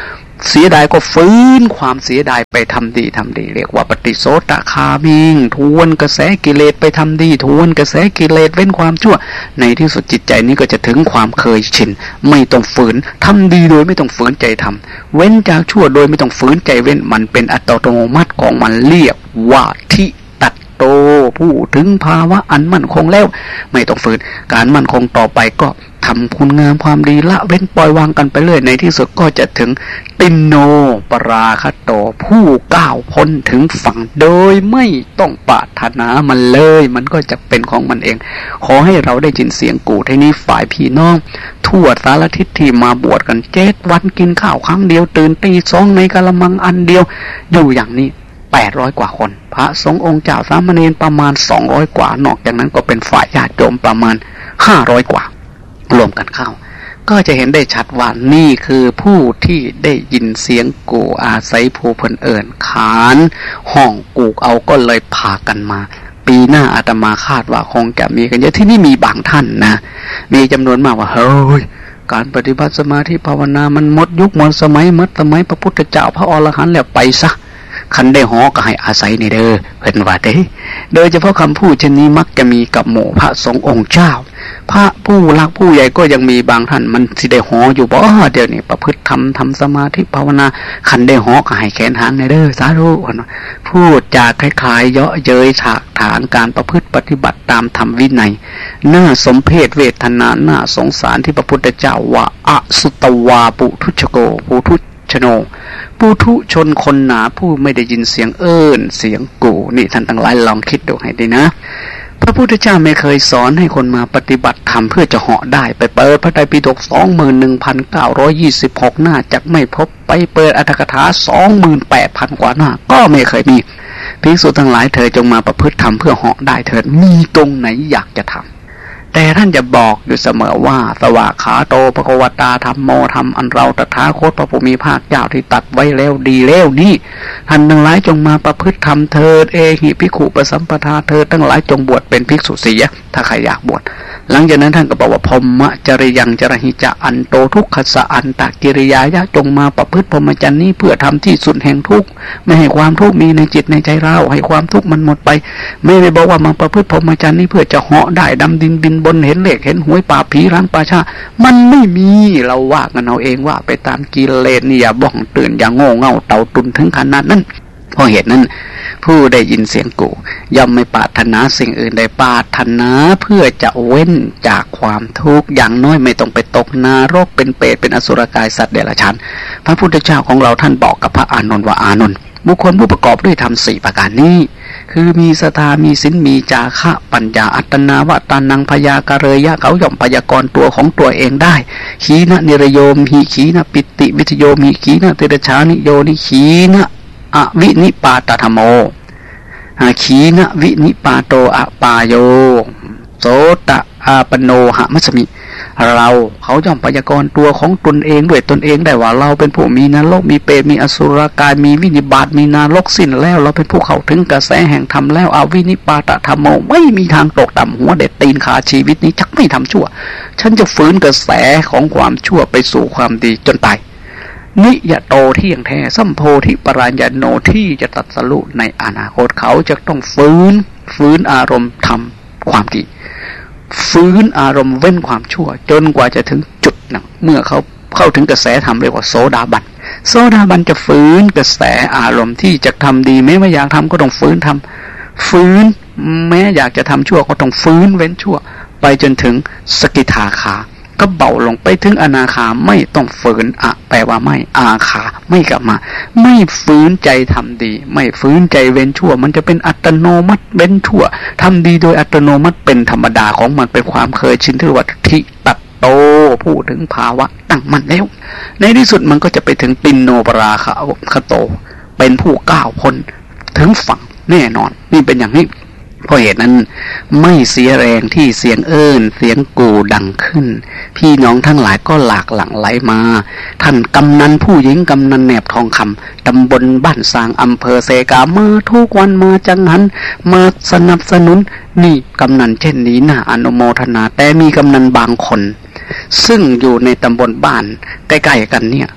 เสียดายก็ฟื้นความเสียดายไปทำดีทำดีเรียกว่าปฏิโสตคามิงทวนกระแสกิเลสไปทำดีทวนกระแสกิเลสเว้นความชั่วในที่สุดจิตใจนี้ก็จะถึงความเคยชินไม่ต้องฝืนทำดีโดยไม่ต้องฝืนใจทำเว้นจากชั่วโดยไม่ต้องฝืนใจเว้นมันเป็นอัตโนมัติของมันเรียกว่าทิตัตโตผู้ถึงภาวะอันมั่นคงแล้วไม่ต้องฝืนการมั่นคงต่อไปก็ทำคุณงามความดีละเว้นปล่อยวางกันไปเรื่อยในที่สุดก็จะถึงตินโนปราคโตผู้ก้าวพ้นถึงฝั่งโดยไม่ต้องปรารถนามันเลยมันก็จะเป็นของมันเองขอให้เราได้ยินเสียงกูที่นี้ฝ่ายพี่น้องทั่วสารทิศที่มาบวชกันเจ็ดวันกินข้าวครั้งเดียวตื่นตีสองในกะละมังอันเดียวอยู่อย่างนี้แปดร้อยกว่าคนพระสงฆ์องค์เจ้าสามเณรประมาณสองร้อยกว่านอกจากนั้นก็เป็นฝ่ายญาติโยมประมาณห้าร้อยกว่ารวมกันเข้าก็จะเห็นได้ชัดว่านี่คือผู้ที่ได้ยินเสียงกูอาศัยผู้เพิ่นเอิญขานห้องกูเอาก็เลยพากันมาปีหน้าอาตมาคาดว่าคงจะมีกันเยอะที่นี่มีบางท่านนะมีจำนวนมากว่าเฮ้ยการปฏิบัติสมาธิภาวนามันหมดยุคหมดสมัยหมดสมัยพระพุทธเจ้าพระอรหันต์แล้วไปซะคันได้หอก็ให้อาศัยในเด้อเพิ่นว่าเด้โดยเฉพาะคำพูดเช่นนี้มักจะมีกับหมู่พระสงฆ์องค์เจ้าพระผู้รักผู้ใหญ่ก็ยังมีบางท่านมันสิได้หออยู่บ่เดี๋ยวนี้ประพฤติธรรมทำสมาธิภาวนาคันได้หอก็ให้แขนหางในเด้อสาธุพูดจาคล้ายๆเยาะเย้ยฉากถางการประพฤติปฏิบัติตามธรรมวินัยน่าสมเพชเวทนาน่าสงสารที่พระพุทธเจ้าว่าอสุตวาปุถุชโกปุถุชโนปุถุชนคนหนาผู้ไม่ได้ยินเสียงเอิ้นเสียงกูนี่ท่านทั้งหลายลองคิดดูให้ดีนะพระพุทธเจ้าไม่เคยสอนให้คนมาปฏิบัติธรรมเพื่อจะเหาะได้ไปเปิดพระไตรปิฎก สองหมื่นหนึ่งพันเก้าร้อยยี่สิบหก หน้าจักไม่พบไปเปิดอรรถกถา สองหมื่นแปดพัน กว่าหน้าก็ไม่เคยมีภิกษุทั้งหลายเธอจงมาประพฤติธรรมเพื่อเหาะได้เถิดมีตรงไหนอยากจะทำแต่ท่านจะบอกอยู่เสมอว่าสวากขาโตภควตาธัมโมธรรมอันเราตถาคตพระผู้มีภาคเจ้าที่ตัดไว้แล้วดีแล้วนี่ท่านทั้งหลายจงมาประพฤติธรรมเถิดเอหิภิกขุปสัมปทาเถิดทั้งหลายจงบวชเป็นภิกษุสีถ้าใครอยากบวชหลังจากนั้นท่านก็บอกว่าพรหมจริยังจรหิจะอันโตทุกขสะอันตกิริยายะจงมาประพฤติพรหมจรรย์นี้เพื่อทำที่สุดแห่งทุกข์ไม่ให้ความทุกข์มีในจิตในใจเราให้ความทุกข์มันหมดไปไม่ได้บอกว่ามาประพฤติพรหมจรรย์นี้เพื่อจะเหาะได้ดำดินบินบนเห็นเลขเห็นหวยป่าผีร้างป่าชามันไม่มีเราว่ากันเอาเองว่าไปตามกิเลสนี่อย่าบ้องตื่นอย่าโง่เง่าเต่าตุนถึงขนาดนั้นเพราะเหตุนั้นผู้ได้ยินเสียงกูย่อมไม่ปรารถนาสิ่งอื่นใดปรารถนาเพื่อจะเว้นจากความทุกข์อย่างน้อยไม่ต้องไปตกนรกเป็นเปรตเป็นอสุรกายสัตว์เดรัจฉานพระพุทธเจ้าของเราท่านบอกกับพระอานนท์ว่าอานนท์บุคคลผู้ประกอบด้วยธรรมสี่ประการนี้คือมีศรัทธามีศีลมีจาคะปัญญาอัตนาวตานังพยากะเรยะเขาย่อมพยากรณ์ตัวของตัวเองได้ขีนะนิรโยมหิขีนะปิติวิทโยมหิขีนะเตระชานิโยนิขีนะอวินิปาตธรรมโมขีนะวินิปาโตอปาโยโสตะอาปโนหะมัสมิเราเขาย่อมพยากรณ์ตัวของตนเองด้วยตนเองได้ว่าเราเป็นผู้มีนรกมีเปรตมีอสุรกายมีวินิบาตมีนรกสิ้นแล้วเราเป็นผู้เข้าถึงกระแสแห่งธรรมแล้วอวินิปาตธรรมโมไม่มีทางตกต่ำหัวเด็ดตีนขาชีวิตนี้จักไม่ทำชั่วฉันจะฝืนกระแสของความชั่วไปสู่ความดีจนตายนิยโตเที่ยงแท้สัมโพธิปราญญาโนที่จะตรัสรู้ในอนาคตเขาจะต้องฟื้นฟื้นอารมณ์ทำความดีฟื้นอารมณ์เว้นความชั่วจนกว่าจะถึงจุดหนึ่งเมื่อเขาเข้าถึงกระแสธรรมเรียกว่าโสดาบันโสดาบันจะฟื้นกระแสอารมณ์ที่จะทำดีแม้ไม่อยากทำก็ต้องฟื้นทำฟื้นแม้อยากจะทำชั่วก็ต้องฟื้นเว้นชั่วไปจนถึงสกิทาคาก็เบาลงไปถึงอนาคาไม่ต้องฝืนอะแปลว่าไม่อาคาไม่กลับมาไม่ฝืนใจทำดีไม่ฝืนใจเว้นชั่วมันจะเป็นอัตโนมัติเว้นชั่วทำดีโดยอัตโนมัติเป็นธรรมดาของมันเป็นความเคยชินที่ว่าทิตัตโตพูดถึงภาวะตั้งมั่นแล้วในที่สุดมันก็จะไปถึงตินโนปราคะโตเป็นผู้ก้าวพ้นถึงฝั่งแน่นอนนี่เป็นอย่างนี้เพราะเหตุนั้นไม่เสียแรงที่เสียงเอิ้นเสียงกูดังขึ้นพี่น้องทั้งหลายก็หลากหลั่งไหลมาท่านกำนันผู้หญิงกำนันแหนบทองคำตำบลบ้านสางอำเภอเซกามาทุกวันมาจังหันมาสนับสนุนนี่กำนันเช่นนี้น่าอนุโมทนาแต่มีกำนันบางคนซึ่งอยู่ในตำบลบ้านใกล้ๆกันเนี่ยจ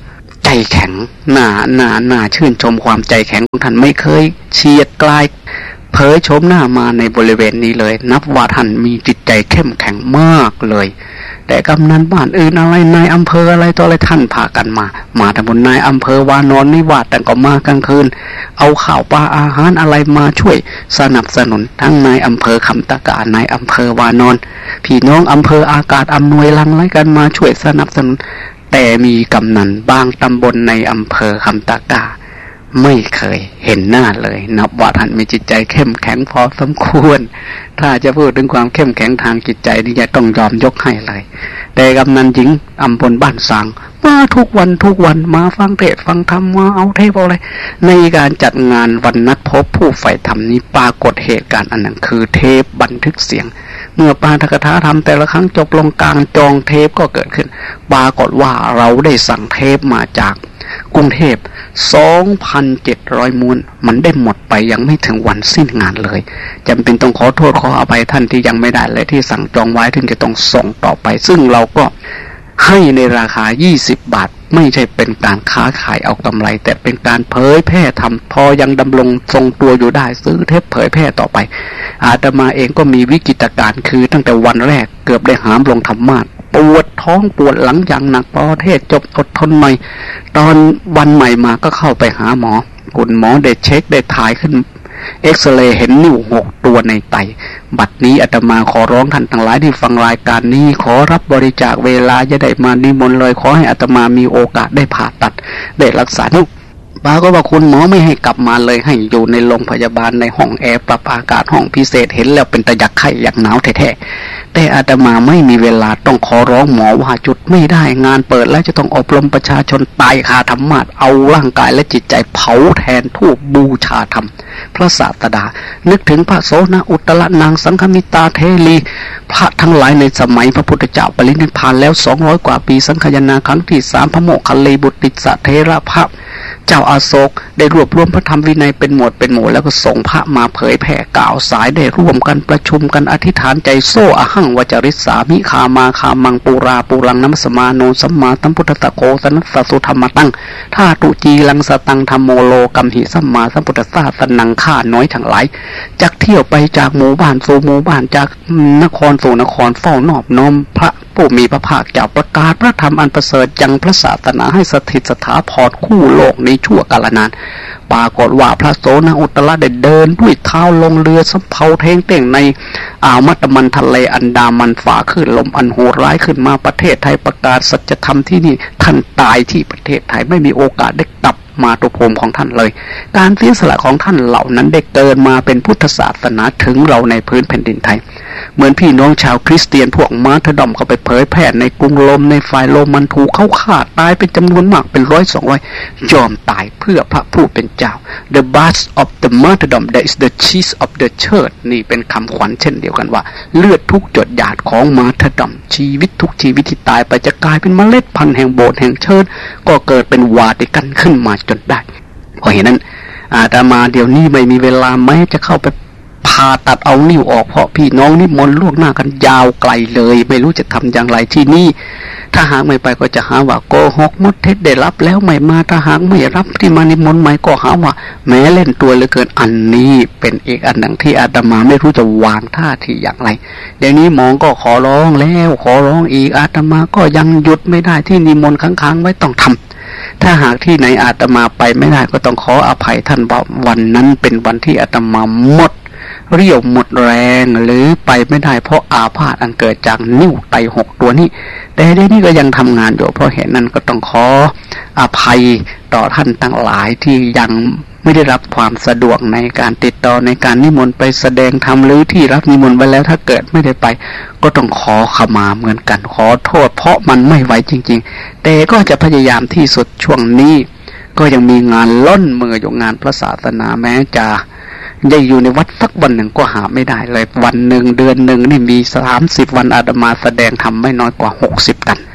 ใจแข็งหน้าหน้าหน้าชื่นชมความใจแข็งของท่านไม่เคยเฉียดกลายเผยโฉมหน้ามาในบริเวณนี้เลยนับว่าท่านมีจิตใจเข้มแข็งมากเลยแต่กำนันบ้านอื่นอะไรนายอำเภออะไรตัวอะไรท่านพากันมามาแต่บนนายอำเภอวานอนนิวาสแต่ก็มากลางคืนเอาข้าวปลาอาหารอะไรมาช่วยสนับสนุนทั้งนายอำเภอคำตะกานายอำเภอวานอนพี่น้องอำเภออากาศอำนวยลังไล่กันมาช่วยสนับสนุนแต่มีกำนันบางตำบลในอำเภอคำตะกาไม่เคยเห็นหน้าเลยนับว่าท่านมีจิตใจเข้มแข็งพอสมควรถ้าจะพูดถึงความเข้มแข็งทางจิตใจนี่จะต้องยอมยกให้เลยแต่กำนันหญิงอำเภอบ้านสางมาทุกวันทุกวันมาฟังเทศน์ฟังธรรมมาเอาเทปอะไรในการจัดงานวันนัดพบผู้ใฝ่ธรรมนี้ปรากฏเหตุการณ์อันหนึ่งคือเทปบันทึกเสียงเมื่อปาฐกถาธรรมแต่ละครั้งจบลงกลางจองเทปก็เกิดขึ้นปรากฏว่าเราได้สั่งเทปมาจากกรุงเทพ สองพันเจ็ดร้อย ม้วนมันได้หมดไปยังไม่ถึงวันสิ้นงานเลยจำเป็นต้องขอโทษขออภัยท่านที่ยังไม่ได้และที่สั่งจองไว้ถึงจะต้องส่งต่อไปซึ่งเราก็ให้ในราคายี่สิบบาทไม่ใช่เป็นการค้าขายเอากำไรแต่เป็นการเผยแพร่ทำพอยังดำรงทรงตัวอยู่ได้ซื้อเทปเผยแพร่ต่อไปอาตมาเองก็มีวิกฤตการณ์คือตั้งแต่วันแรกเกือบได้หามลงธรรมาสน์ปวดท้องปวดหลังอย่างหนักพอเทศจบอดทนหน่อยตอนวันใหม่มาก็เข้าไปหาหมอคุณหมอได้เช็คได้ถ่ายขึ้นเอ็กซเรย์เห็นนิ้วหกตัวในไตบัดนี้อาตมาขอร้องท่านทั้งหลายที่ฟังรายการนี้ขอรับบริจาคเวลาจะได้มานิมนต์เลยขอให้อาตมามีโอกาสได้ผ่าตัดได้รักษานิ้วป้าก็ว่าคุณหมอไม่ให้กลับมาเลยให้อยู่ในโรงพยาบาลในห้องแอร์ปรับอากาศห้องพิเศษเห็นแล้วเป็นตะยักไข้อยากหนาวแท้ๆแต่อาตมาไม่มีเวลาต้องขอร้องหมอว่าจุดไม่ได้งานเปิดแล้วจะต้องอบรมประชาชนตายคาธรรมาสน์เอาร่างกายและจิตใจเผาแทนทูปบูชาธรรมพระศาสดานึกถึงพระโสนอุตตรนางสังฆมิตาเทลีพระทั้งหลายในสมัยพระพุทธเจ้าปรินิพพานแล้วสองร้อยกว่าปีสังฆยนาครั้งที่สามพระโมคคัลลีบุตรติสสะเทระพระเจ้าอาโศกได้รวบรวมพระธรรมวินัยเป็นหมวดเป็นหมู่แล้วก็ส่งพระมาเผยแผ่กล่าวสายได้ร่วมกันประชุมกันอธิษฐานใจโซอหังวจริสามิคามาคามังปูราปูรังนัมสมาโนสัมมาสัมพุทธตะโกสนัสสะสุธรรมตังท่าตุจีลังสตังธรรมโมโลกัมหิสัมมาสัมพุทธสาสนังข้าน้อยทั้งหลายจักเที่ยวไปจากหมู่บ้านสู่หมู่บ้านจากนครสู่นครเฝ้านอบน้อมพระผู้มีพระภาคเจ้าประกาศพระธรรมอันประเสริฐยังพระศาสนาให้สถิตสถาพรคู่โลกในชั่วกาลนานปรากฏว่าพระโสนอุตตรได้เดินด้วยเท้าลงเรือสำเภาเทงเต่งในอ่าวมัตตมันทะเลอันดามันฝ่าขึ้นลมอันโหดร้ายขึ้นมาประเทศไทยประกาศสัจธรรมที่นี่ท่านตายที่ประเทศไทยไม่มีโอกาสได้กลับมาตุภูมิของท่านเลยการเสียสละของท่านเหล่านั้นได้เกิดมาเป็นพุทธศาสนาถึงเราในพื้นแผ่นดินไทยเหมือนพี่น้องชาวคริสเตียนพวกมาร์ทดอมเขาไปเผยแพร่ในกรุงโรมในฝ่ายโรมันถูกเขาฆ่าตายเป็นจำนวนมากเป็นร้อยสองร้อยยอมตายเพื่อพระผู้เป็นเจ้า The blood of the martyrdom that is the cheese of the church นี่เป็นคำขวัญเช่นเดียวกันว่าเลือดทุกหยดหยาดของมาร์ทดอมชีวิตทุกชีวิตที่ตายไปจะกลายเป็นเมล็ดพันธุ์แห่งโบสถ์แห่งเชิญก็เกิดเป็นวาติกันขึ้นมาจนได้เพราะเหตุนั้นอาตมาเดี๋ยวนี้ไม่มีเวลาแม้จะเข้าไปผ่าตัดเอานิ้วออกเพราะพี่น้องนิมนต์ล่วงหน้ากันยาวไกลเลยไม่รู้จะทำอย่างไรที่นี่ถ้าหากไม่ไปก็จะหาว่าโกหกมดเท็จได้รับแล้วไม่มาถ้าหากไม่รับที่มานิมนต์ใหม่ก็หาว่าแม้เล่นตัวเหลือเกินอันนี้เป็นอีกอันหนึ่งที่อาตมาไม่รู้จะวางท่าทีอย่างไรเดี๋ยวนี้หมองก็ขอร้องแล้วขอร้องอีกอาตมาก็ยังหยุดไม่ได้ที่นิมนต์ค้างๆไว้ต้องทำถ้าหากที่ไหนอาตมาไปไม่ได้ก็ต้องขออภัยท่านว่าวันนั้นเป็นวันที่อาตมาหมดเรี่ยวหมดแรงหรือไปไม่ได้เพราะอาพาธอันเกิดจากนิ้วไตหกตัวนี้แต่เดี๋ยวนี้ก็ยังทำงานอยู่เพราะเหตุนั้นก็ต้องขออภัยต่อท่านทั้งหลายที่ยังไม่ได้รับความสะดวกในการติดต่อในการนิมนต์ไปแสดงธรรมหรือที่รับนิมนต์ไปแล้วถ้าเกิดไม่ได้ไปก็ต้องขอขมาเหมือนกันขอโทษเพราะมันไม่ไหวจริงๆแต่ก็จะพยายามที่สุดช่วงนี้ก็ยังมีงานล้นมืออยู่งานพระศาสนาแม้จะได้อยู่ในวัดสักวันหนึ่งก็หาไม่ได้เลยวันหนึ่งเดือนหนึ่งนี่มีสามสิบวันอาตมาแสดงธรรมไม่น้อยกว่าหกสิบกัน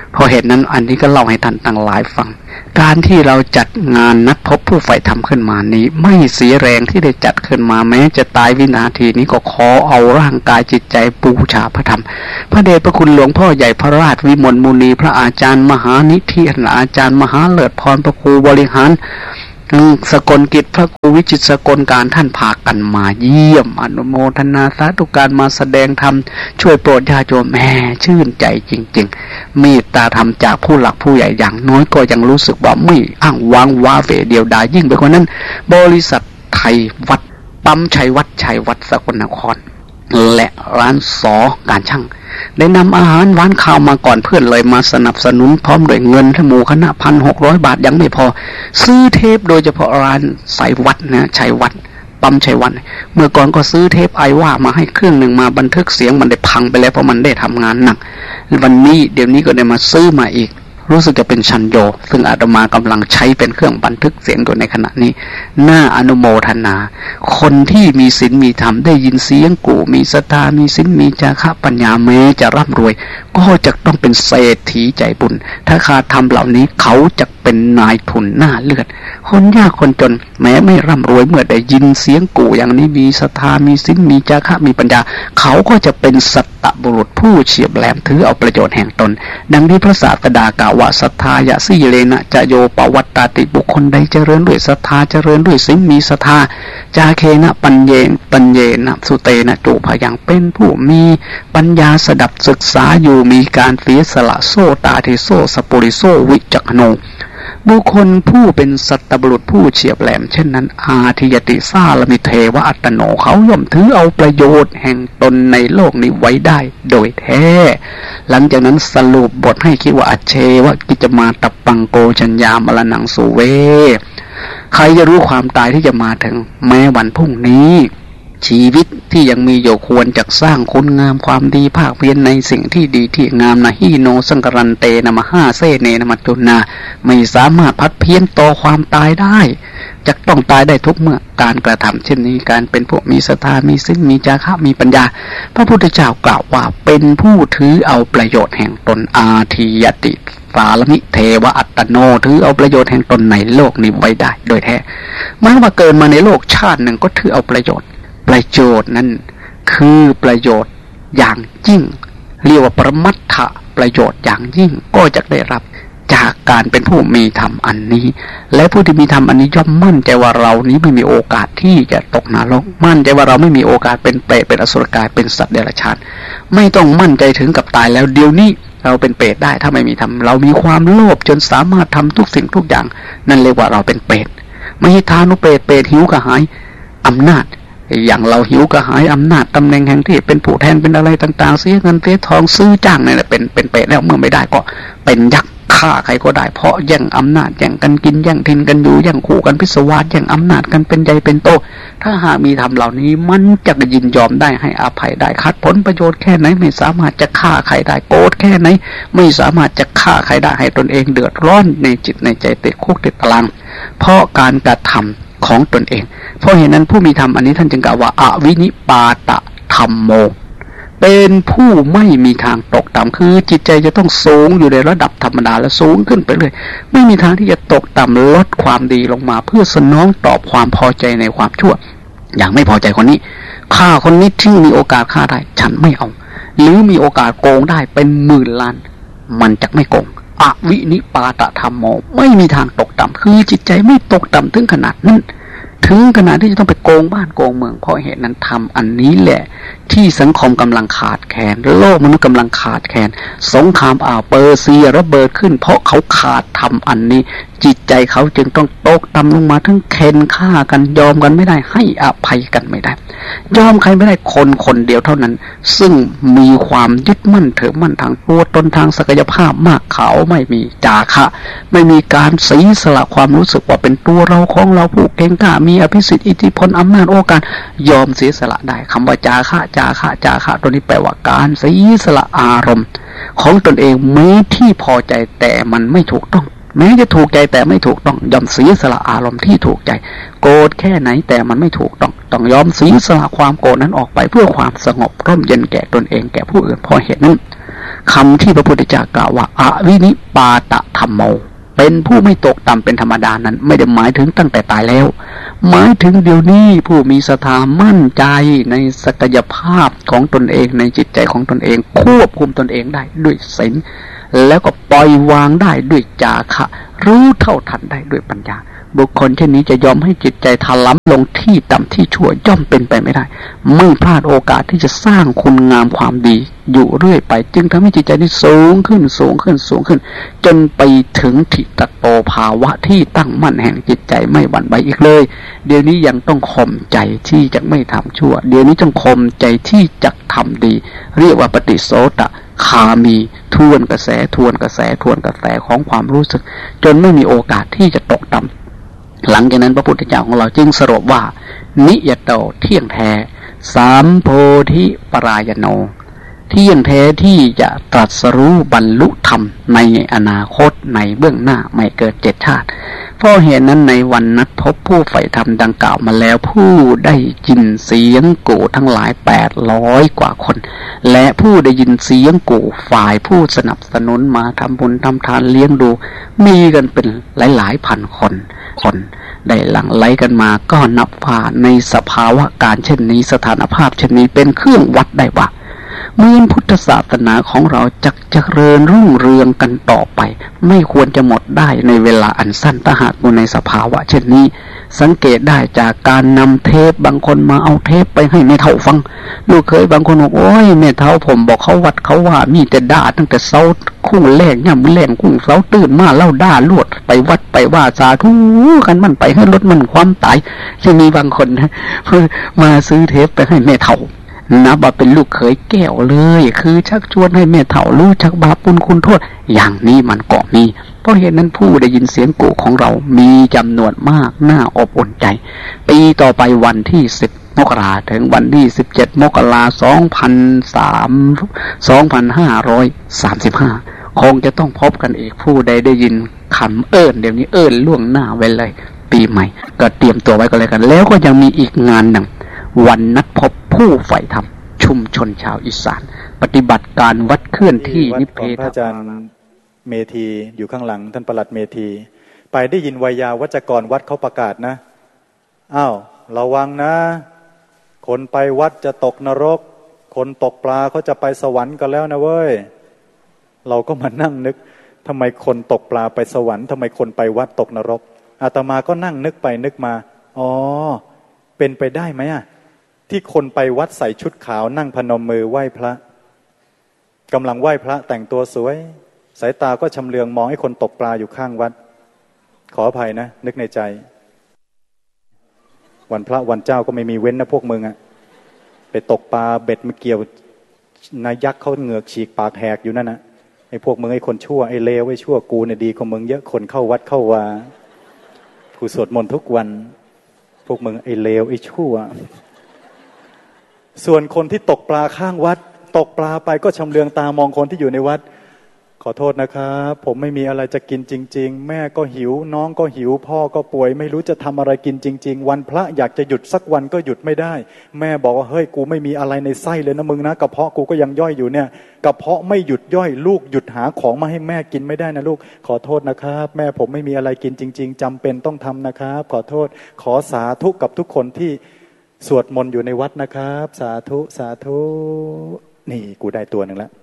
เพราะเหตุนั้นอันนี้ก็เล่าให้ท่านทั้งหลายฟังการที่เราจัดงานนัดพบผู้ใฝ่ธรรมขึ้นมานี้ไม่เสียแรงที่ได้จัดขึ้นมาแม้จะตายวินาทีนี้ก็ขอเอาร่างกายจิตใจบูชาพระธรรมพระเดชพระคุณหลวงพ่อใหญ่พระราชวิมลมุนีพระอาจารย์มหานิธิอาจารย์มหาเลิศพรพระครูบริหารสกลกิจพระครูวิจิตรสกลการท่านพากันมาเยี่ยมอนุโมทนาสาธุการมาแสดงธรรมช่วยโปรดญาติโยมแม่ชื่นใจจริงๆเมตตาธรรมจากผู้หลักผู้ใหญ่อย่างน้อยก็ยังรู้สึกว่าไม่อ้างว้างว้าเหวเดียวดายยิ่งไปกว่านั้นบริษัทไทยวัดปั๊มชัยวัดชัยวัดสกลนครและร้านสอการช่างได้นำอาหารหวานข้าวมาก่อนเพื่อนเลยมาสนับสนุนพร้อมด้วยเงินทั้งหมู่คณะพันหกร้อยบาทยังไม่พอซื้อเทปโดยเฉพาะร้านสายวัดนะชัยวัดปั๊มชัยวัดเมื่อก่อนก็ซื้อเทปไอว่ามาให้เครื่องหนึ่งมาบันทึกเสียงมันได้พังไปแล้วเพราะมันได้ทำงานหนักวันนี้เดี๋ยวนี้ก็ได้มาซื้อมาอีกรู้สึกจะเป็นชันโยซึ่งอาตมากำลังใช้เป็นเครื่องบันทึกเสียงอยู่ในขณะนี้น่าอนุโมทนาคนที่มีศีลมีธรรมได้ยินเสียงกูมีศรัทธามีศีลมีจาคะปัญญาแม้จะร่ำรวยก็จะต้องเป็นเศรษฐีใจบุญถ้าขาดธรรมเหล่านี้เขาจะเป็นนายทุนหน้าเลือดคนยากคนจนแม้ไม่ร่ำรวยเมื่อได้ยินเสียงกูอย่างนี้มีศรัทธามีศีลมีจาคะมีปัญญาเขาก็จะเป็นสัตตบุรุษผู้เฉียบแหลมถือเอาประโยชน์แห่งตนดังที่พระศาสดากล่าวว่าศรัทธายะสิเลนะจะโยปวัตตติบุคคลใดเจริญด้วยศรัทธาเจริญด้วยศีลมีศรัทธาจาเคนะปัญเยนปัญเยนะสุเตนะจุภยังเป็นผู้มีปัญญาสดับศึกษาอยู่มีการเสียสละโซตาทิโซสปุริโซวิจักโนบุคคลผู้เป็นสัตตบุรุษผู้เฉียบแหลมเช่นนั้นอาทิยติสาลมิเทวะอัตโนเขาย่อมถือเอาประโยชน์แห่งตนในโลกนี้ไว้ได้โดยแท้หลังจากนั้นสรุปบทให้คิดว่าอเชวะกิจมาตับปังโกชัญญามรณังสุเวใครจะรู้ความตายที่จะมาถึงแม้วันพรุ่งนี้ชีวิตที่ยังมีอยู่ควรจะสร้างคุณงามความดีภาคเพียรในสิ่งที่ดีที่งามนะฮีโนสังกรันเตนะมหาเสเนนะมัจจุนาไม่สามารถพัดเพี้ยนต่อความตายได้จะต้องตายได้ทุกเมื่อการกระทำเช่นนี้การเป็นพวกมีศรัทธามีศีลมีจาคะมีปัญญาพระพุทธเจ้ากล่าวว่าเป็นผู้ถือเอาประโยชน์แห่งตนอาทิยติสาลมิเทวะอัตโนถือเอาประโยชน์แห่งตนในโลกนี้ไว้ได้โดยแท้แม้ว่าเกิดมาในโลกชาติหนึ่งก็ถือเอาประโยชน์ประโยชน์นั้นคือประโยชน์อย่างยิ่งเรียกว่าปรมัตถะประโยชน์อย่างยิ่งก็จะได้รับจากการเป็นผู้มีธรรมอันนี้และผู้ที่มีธรรมอันนี้ย่อมมั่นใจว่าเรานี้ไม่มีโอกาสที่จะตกนรกมั่นใจว่าเราไม่มีโอกาสเป็นเปรตเป็นอสุรกายเป็นสัตว์เดรัจฉานไม่ต้องมั่นใจถึงกับตายแล้วเดี๋ยวนี้เราเป็นเปรตได้ถ้าไม่มีธรรมเรามีความโลภจนสามารถทำทุกสิ่งทุกอย่างนั่นเรียกว่าเราเป็นเปรตไม่ให้ทานุเปรตเปรตหิวกระหายอำนาจอย่างเราหิวกระหายอำนาจตำแหน่งแห่งที่เป็นผู้แทนเป็นอะไรต่างๆเสียเงินเสียทองซื้อจ้างเนี่ยเป็นเป็นเปรตแล้วเมื่อไม่ได้ก็เป็นยักษ์ฆ่าใครก็ได้เพราะแย่งอำนาจแย่งกันกินแย่งทินกันอยู่แย่งขู่กันพิศวาสแย่งอำนาจกันเป็นใหญ่เป็นโตถ้าหากมีธรรมเหล่านี้มันจะยินยอมได้ให้อภัยได้คัดผลประโยชน์แค่ไหนไม่สามารถจะฆ่าใครได้โกรธแค่ไหนไม่สามารถจะฆ่าใครได้ให้ตนเองเดือดร้อนในจิตในใจติดคุกติดตารางเพราะการกระทำของตนเองเพราะเหตุนั้นผู้มีธรรมอันนี้ท่านจึงกล่าวว่าอวินิปาตธรรมโมเป็นผู้ไม่มีทางตกต่ำคือจิตใจจะต้องสูงอยู่ในระดับธรรมดาและสูงขึ้นไปเลยไม่มีทางที่จะตกต่ำลดความดีลงมาเพื่อสนองตอบความพอใจในความชั่วอย่างไม่พอใจคนนี้ฆ่าคนนี้ที่มีโอกาสฆ่าได้ฉันไม่เอาหรือมีโอกาสโกงได้เป็นหมื่นล้านมันจะไม่โกงอวินิปาตธรรมโมไม่มีทางตกต่ำคือจิตใจไม่ตกต่ำถึงขนาดนั้นถึงขนาดที่จะต้องไปโกงบ้านโกงเมืองเพราะเหตุนั้นทำอันนี้แหละที่สังคมกำลังขาดแคลนโลกมนุษย์กำลังขาดแคลนสงครามอ่าวเปอร์เซียระเบิดขึ้นเพราะเขาขาดทำอันนี้จิตใจเขาจึงต้องตกต่ำลงมาทั้งเค้นฆ่ากันยอมกันไม่ได้ให้อภัยกันไม่ได้ยอมใครไม่ได้คนคนเดียวเท่านั้นซึ่งมีความยึดมั่นถือมั่นทางตัวตนทางศักยภาพมากเขาไม่มีจาคะไม่มีการเสียสละความรู้สึกว่าเป็นตัวเราของเราผู้เก่งกล้ามีอภิสิทธิ์อิทธิพลอำนาจโอกาสยอมเสียสละได้คำว่าจาคะจาคะจาคะตัวนี้แปลว่าการเสียสละอารมณ์ของตนเองแม้ที่พอใจแต่มันไม่ถูกต้องแม้จะถูกใจแต่ไม่ถูกต้องยอมเสียสละอารมณ์ที่ถูกใจโกรธแค่ไหนแต่มันไม่ถูกต้องต้องยอมเสียสละความโกรธนั้นออกไปเพื่อความสงบร่มเย็นแก่ตนเองแก่ผู้อื่นพอเหตุนั้นคำที่พระพุทธเจ้ากล่าวว่าอวินิปาตธัมโมเป็นผู้ไม่ตกต่ำเป็นธรรมดานั้นไม่ได้หมายถึงตั้งแต่ตายแล้วหมายถึงเดี๋ยวนี้ผู้มีศรัทธามั่นใจในศักยภาพของตนเองในจิตใจของตนเองควบคุมตนเองได้ด้วยศีลแล้วก็ปล่อยวางได้ด้วยจาคะรู้เท่าทันได้ด้วยปัญญาบุคคลเช่นนี้จะยอมให้จิตใจถลำลงที่ต่ำที่ชั่วย่อมเป็นไปไม่ได้ไม่พลาดโอกาสที่จะสร้างคุณงามความดีอยู่เรื่อยไปจึงทำให้จิตใจนี้สูงขึ้นสูงขึ้นสูงขึ้นจนไปถึงทิฏฐโตภาวะที่ตั้งมั่นแห่งจิตใจไม่หวั่นไหวอีกเลยเดี๋ยวนี้ยังต้องข่มใจที่จะไม่ทำชั่วเดี๋ยวนี้ต้องข่มใจที่จะทำดีเรียกว่าปฏิโสตคามีทวนกระแสทวนกระแสทวนกระแสของความรู้สึกจนไม่มีโอกาสที่จะตกต่ำหลังจากนั้นพระพุทธเจ้าของเราจึงสรุปว่านิยโตเที่ยงแท้สามโพธิปรายโนเที่ยงแท้ที่จะตรัสรู้บรรลุธรรมในอนาคตในเบื้องหน้าไม่เกิดเจ็ดชาติเพราะเหตุนั้นในวันนัดพบผู้ใฝ่ธรรมดังกล่าวมาแล้วผู้ได้ยินเสียงกู่ทั้งหลายแปดร้อยกว่าคนและผู้ได้ยินเสียงกู่ฝ่ายผู้สนับสนุนมาทำบุญทำทานเลี้ยงดูมีกันเป็นหลายๆพันคนคนได้หลั่งไหลกันมาก็นับว่าในสภาวะการเช่นนี้สถานภาพเช่นนี้เป็นเครื่องวัดได้ว่าเมื่อพุทธศาสนาของเราจะเจริญรุ่งเรืองกันต่อไปไม่ควรจะหมดได้ในเวลาอันสั้นถ้าหากอยู่ในสภาวะเช่นนี้สังเกตได้จากการนำเทปบางคนมาเอาเทปไปให้แม่เฒ่าฟังลูกเคยบางคนบอกโอ้ยแม่เฒ่าผมบอกเขาวัดเขาว่ามีแต่ด่าตั้งแต่เช้าคุ้งแรกย่ำแรงคุ้งเช้าตื่นมาเล่าด่าลวดไปวัดไปว่าสาธุกันมันไปให้ลดมันความตายจะมีบางคนนะมาซื้อเทปไปให้แม่เฒ่านับว่าเป็นลูกเขยแก้วเลยคือชักชวนให้แม่เฒ่ารู้จักบาปบุญคุณโทษอย่างนี้มันก็มีเพราะเหตุนั้นผู้ได้ยินเสียงกู่ของเรามีจำนวนมากน่าอบอุ่นใจปีต่อไปวันที่สิบมกราถึงวันที่สิบเจ็ดมกราสองพันสามสองพันห้าร้อยสามสิบห้าคงจะต้องพบกันอีกผู้ใดได้ยินคำเอิ้นเดี๋ยวนี้เอิ้นล่วงหน้าไว้เลยปีใหม่ก็เตรียมตัวไว้ก็เลยกันแล้วก็ยังมีอีกงานหนึ่งวันนัดพบผู้ใฝ่ธรรมชุมชนชาวอีสานปฏิบัติการวัดเคลื่อนที่นิเพทอาจารย์เมธีอยู่ข้างหลังท่านปลัดเมธีไปได้ยินวัยยาวัจกรวัดเขาประกาศนะอ้าวระวังนะคนไปวัดจะตกนรกคนตกปลาเขาจะไปสวรรค์กันแล้วนะเว้ยเราก็มานั่งนึกทำไมคนตกปลาไปสวรรค์ทำไมคนไปวัดตกนรกอาตมาก็นั่งนึกไปนึกมาอ๋อเป็นไปได้ไหมอ่ะที่คนไปวัดใส่ชุดขาวนั่งพนมมือไหว้พระกำลังไหว้พระแต่งตัวสวยสายตาก็ชำเลืองมองให้คนตกปลาอยู่ข้างวัดขออภัยนะนึกในใจวันพระวันเจ้าก็ไม่มีเว้นนะพวกมึงอ่ะไปตกปลาเบ็ดมาเกี่ยวนายักษ์เขาเหงือกฉีกปากแหกอยู่นั่นนะไอ้พวกมึงไอ้คนชั่วไอ้เลวไอ้ชั่วกูเนี่ยดีกว่ามึงเยอะคนเข้าวัดเข้าวากูสวดมนต์ทุกวันพวกมึงไอ้เลวไอ้ชั่วส่วนคนที่ตกปลาข้างวัดตกปลาไปก็ชำเลืองตามองคนที่อยู่ในวัดขอโทษนะครับผมไม่มีอะไรจะกินจริงๆแม่ก็หิวน้องก็หิวพ่อก็ป่วยไม่รู้จะทำอะไรกินจริงๆวันพระอยากจะหยุดสักวันก็หยุดไม่ได้แม่บอกว่าเฮ้ยกูไม่มีอะไรในไส้เลยนะมึงนะกระเพาะกูก็ยังย่อยอยู่เนี่ยกระเพาะไม่หยุดย่อยลูกหยุดหาของมาให้แม่กินไม่ได้นะลูกขอโทษนะครับแม่ผมไม่มีอะไรกินจริงๆจำเป็นต้องทำนะครับขอโทษขอสาธุกับทุกคนที่สวดมนต์อยู่ในวัดนะครับสาธุสาธุนี่กูได้ตัวหนึ่งแล้ว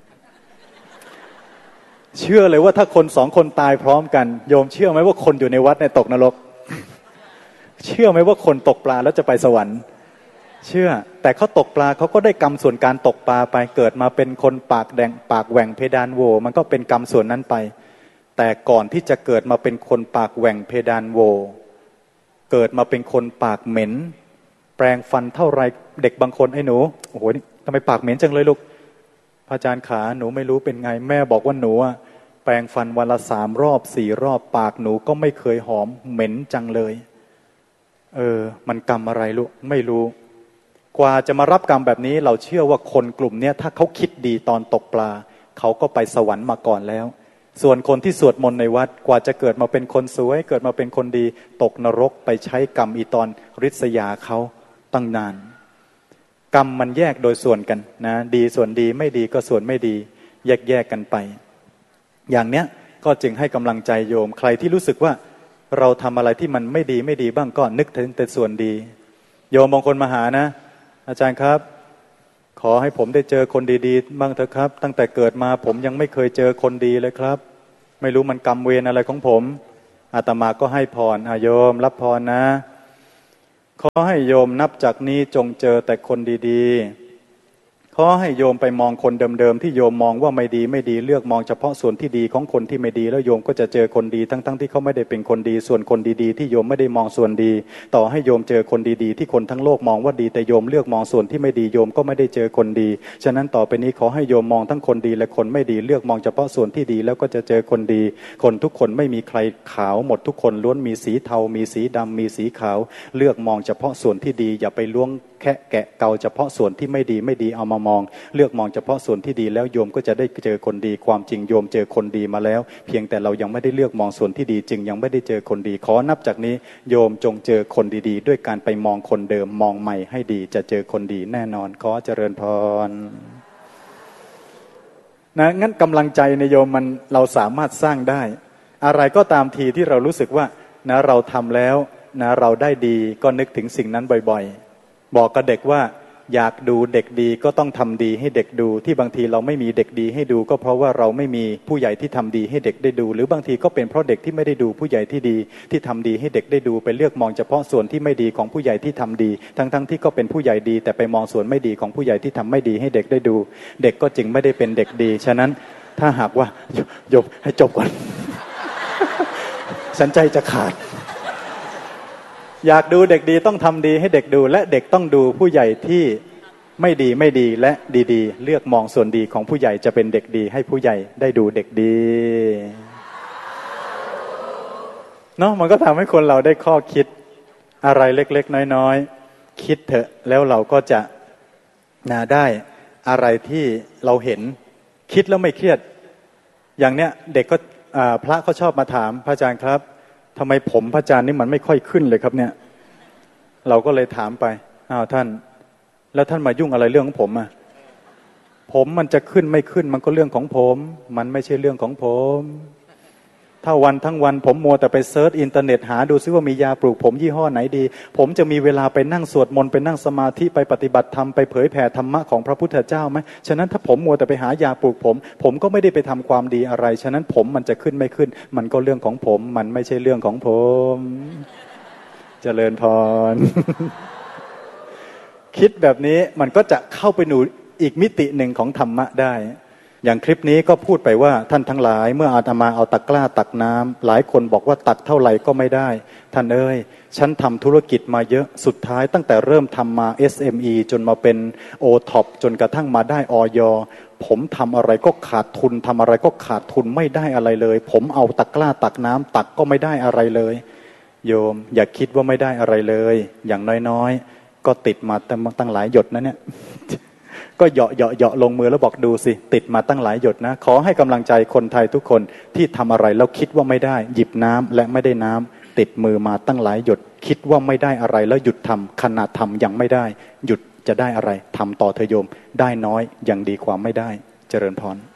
เชื่อเลยว่าถ้าคนสองคนตายพร้อมกันโยมเชื่อไหมว่าคนอยู่ในวัดเนี่ยตกนรกเชื่อไหมว่าคนตกปลาแล้วจะไปสวรรค์เชื่อแต่เขาตกปลาเขาก็ได้กรรมส่วนการตกปลาไปเกิดมาเป็นคนปากแดงปากแหว่งเพดานโหวมันก็เป็นกรรมส่วนนั้นไปแต่ก่อนที่จะเกิดมาเป็นคนปากแหว่งเพดานโหวเกิดมาเป็นคนปากเหม็นแปรงฟันเท่าไรเด็กบางคนไอ้หนูโอ้โหทำไมปากเหม็นจังเลยลูกพระอาจารย์ขาหนูไม่รู้เป็นไงแม่บอกว่าหนูอะแปรงฟันวันละสามรอบสี่รอบปากหนูก็ไม่เคยหอมเหม็นจังเลยเออมันกรรมอะไรลูกไม่รู้กว่าจะมารับกรรมแบบนี้เราเชื่อว่าคนกลุ่มนี้ถ้าเขาคิดดีตอนตกปลาเขาก็ไปสวรรค์มาก่อนแล้วส่วนคนที่สวดมนต์ในวัดกว่าจะเกิดมาเป็นคนสวยเกิดมาเป็นคนดีตกนรกไปใช้กรรมอีตอนริษยาเขาตั้งนานกรรมมันแยกโดยส่วนกันนะดีส่วนดีไม่ดีก็ส่วนไม่ดีแยกๆกันไปอย่างเนี้ยก็จึงให้กำลังใจโยมใครที่รู้สึกว่าเราทำอะไรที่มันไม่ดีไม่ดีบ้างก็นึกถึงแต่ส่วนดีโยมบางคนมาหานะอาจารย์ครับขอให้ผมได้เจอคนดีๆบ้างเถอะครับตั้งแต่เกิดมาผมยังไม่เคยเจอคนดีเลยครับไม่รู้มันกรรมเวรอะไรของผมอาตมาก็ให้พรอ่ะโยมรับพรนะขอให้โยมนับจากนี้จงเจอแต่คนดีๆขอให้โยมไปมองคนเดิมๆที่โยมมองว่าไม่ดีไม่ดีเลือกมองเฉพาะส่วนที่ดีของคนที่ไม่ดีแล้วโยมก็จะเจอคนดีทั้งๆที่เขาไม่ได้เป็นคนดีส่วนคนดีๆที่โยมไม่ได้มองส่วนดีต่อให้โยมเจอคนดีๆที่คนทั้งโลกมองว่าดีแต่โยมเลือกมองส่วนที่ไม่ดีโยมก็ไม่ได้เจอคนดีฉะนั้นต่อไปนี้ขอให้โยมมองทั้งคนดีและคนไม่ดีเลือกมองเฉพาะส่วนที่ดีแล้วก็จะเจอคนดีคนทุกคนไม่มีใครขาวหมดทุกคนล้วนมีสีเทามีสีดำมีสีขาวเลือกมองเฉพาะส่วนที่ดีอย่าไปล้วงแค่แกะเกาเฉพาะส่วนที่ไม่ดีไม่ดีเอามามองเลือกมองเฉพาะส่วนที่ดีแล้วโยมก็จะได้เจอคนดีความจริงโยมเจอคนดีมาแล้วเพียงแต่เรายังไม่ได้เลือกมองส่วนที่ดีจึงยังไม่ได้เจอคนดีขอนับจากนี้โยมจงเจอคนดีๆด้วยการไปมองคนเดิมมองใหม่ให้ดีจะเจอคนดีแน่นอนขอเจริญพรนะงั้นกำลังใจในโยมมันเราสามารถสร้างได้อะไรก็ตามทีที่เรารู้สึกว่านะเราทำแล้วนะเราได้ดีก็นึกถึงสิ่งนั้นบ่อยๆบอกกับเด็กว่าอยากดูเด็กดีก็ต้องทำดีให้เด็กดูที่บางทีเราไม่มีเด็กดีให้ดูก็เพราะว่าเราไม่มีผู้ใหญ่ที่ทำดีให้เด็กได้ดูหรือบางทีก็เป็นเพราะเด็กที่ไม่ได้ดูผู้ใหญ่ที่ดีที่ทำดีให้เด็กได้ดูไปเลือกมองเฉพาะส่วนที่ไม่ดีของผู้ใหญ่ที่ทำดีทั้งๆที่ก็เป็นผู้ใหญ่ดีแต่ไปมองส่วนไม่ดีของผู้ใหญ่ที่ทำไม่ดีให้เด็กได้ดูเด็กก็จึงไม่ได้เป็นเด็กดีฉะนั้นถ้าหากว่าจบให้จบก่อน สันใจจะขาดอยากดูเด็กดีต้องทำดีให้เด็กดูและเด็กต้องดูผู้ใหญ่ที่ไม่ดีไม่ดีและดีๆเลือกมองส่วนดีของผู้ใหญ่จะเป็นเด็กดีให้ผู้ใหญ่ได้ดูเด็กดีเนาะมันก็ทำให้คนเราได้ข้อคิดอะไรเล็กๆน้อยๆคิดเถอะแล้วเราก็จะน่าได้อะไรที่เราเห็นคิดแล้วไม่เครียดอย่างเนี้ยเด็กก็พระเขาชอบมาถามพระอาจารย์ครับทำไมผมพระอาจารย์นี่มันไม่ค่อยขึ้นเลยครับเนี่ยเราก็เลยถามไปอ้าวท่านแล้วท่านมายุ่งอะไรเรื่องของผมอ่ะผมมันจะขึ้นไม่ขึ้นมันก็เรื่องของผมมันไม่ใช่เรื่องของผมถ้าวันทั้งวันผมมัวแต่ไปเซิร์ชอินเทอร์เน็ตหาดูซิว่ามียาปลูกผมยี่ห้อไหนดีผมจะมีเวลาไปนั่งสวดมนต์ไปนั่งสมาธิไปปฏิบัติธรรมไปเผยแผ่ธรรมะของพระพุทธเจ้าไหมฉะนั้นถ้าผมมัวแต่ไปหายาปลูกผมผมก็ไม่ได้ไปทำความดีอะไรฉะนั้นผมมันจะขึ้นไม่ขึ้นมันก็เรื่องของผมมันไม่ใช่เรื่องของผมเจริญพร คิดแบบนี้มันก็จะเข้าไปหนูอีกมิติหนึ่งของธรรมะได้อย่างคลิปนี้ก็พูดไปว่าท่านทั้งหลายเมื่ออาตมาเอาตะกร้าตักน้ำหลายคนบอกว่าตักเท่าไหร่ก็ไม่ได้ท่านเอ้ยฉันทำธุรกิจมาเยอะสุดท้ายตั้งแต่เริ่มทำมา เอส เอ็ม อี จนมาเป็น โอ ท็อป จนกระทั่งมาได้ อย. ผมทำอะไรก็ขาดทุนทำอะไรก็ขาดทุนไม่ได้อะไรเลยผมเอาตะกร้าตักน้ำตักก็ไม่ได้อะไรเลยโยมอย่าคิดว่าไม่ได้อะไรเลยอย่างน้อยๆก็ติดมาตั้งหลายหยดนะเนี่ยก็เหยาะเหยาะเหยาะลงมือแล้วบอกดูสิติดมาตั้งหลายหยดนะขอให้กำลังใจคนไทยทุกคนที่ทำอะไรแล้วคิดว่าไม่ได้หยิบน้ำและไม่ได้น้ำติดมือมาตั้งหลายหยดคิดว่าไม่ได้อะไรแล้วหยุดทำขนาดทำยังไม่ได้หยุดจะได้อะไรทำต่อเถอะโยมได้น้อยยังดีกว่าไม่ได้เจริญพร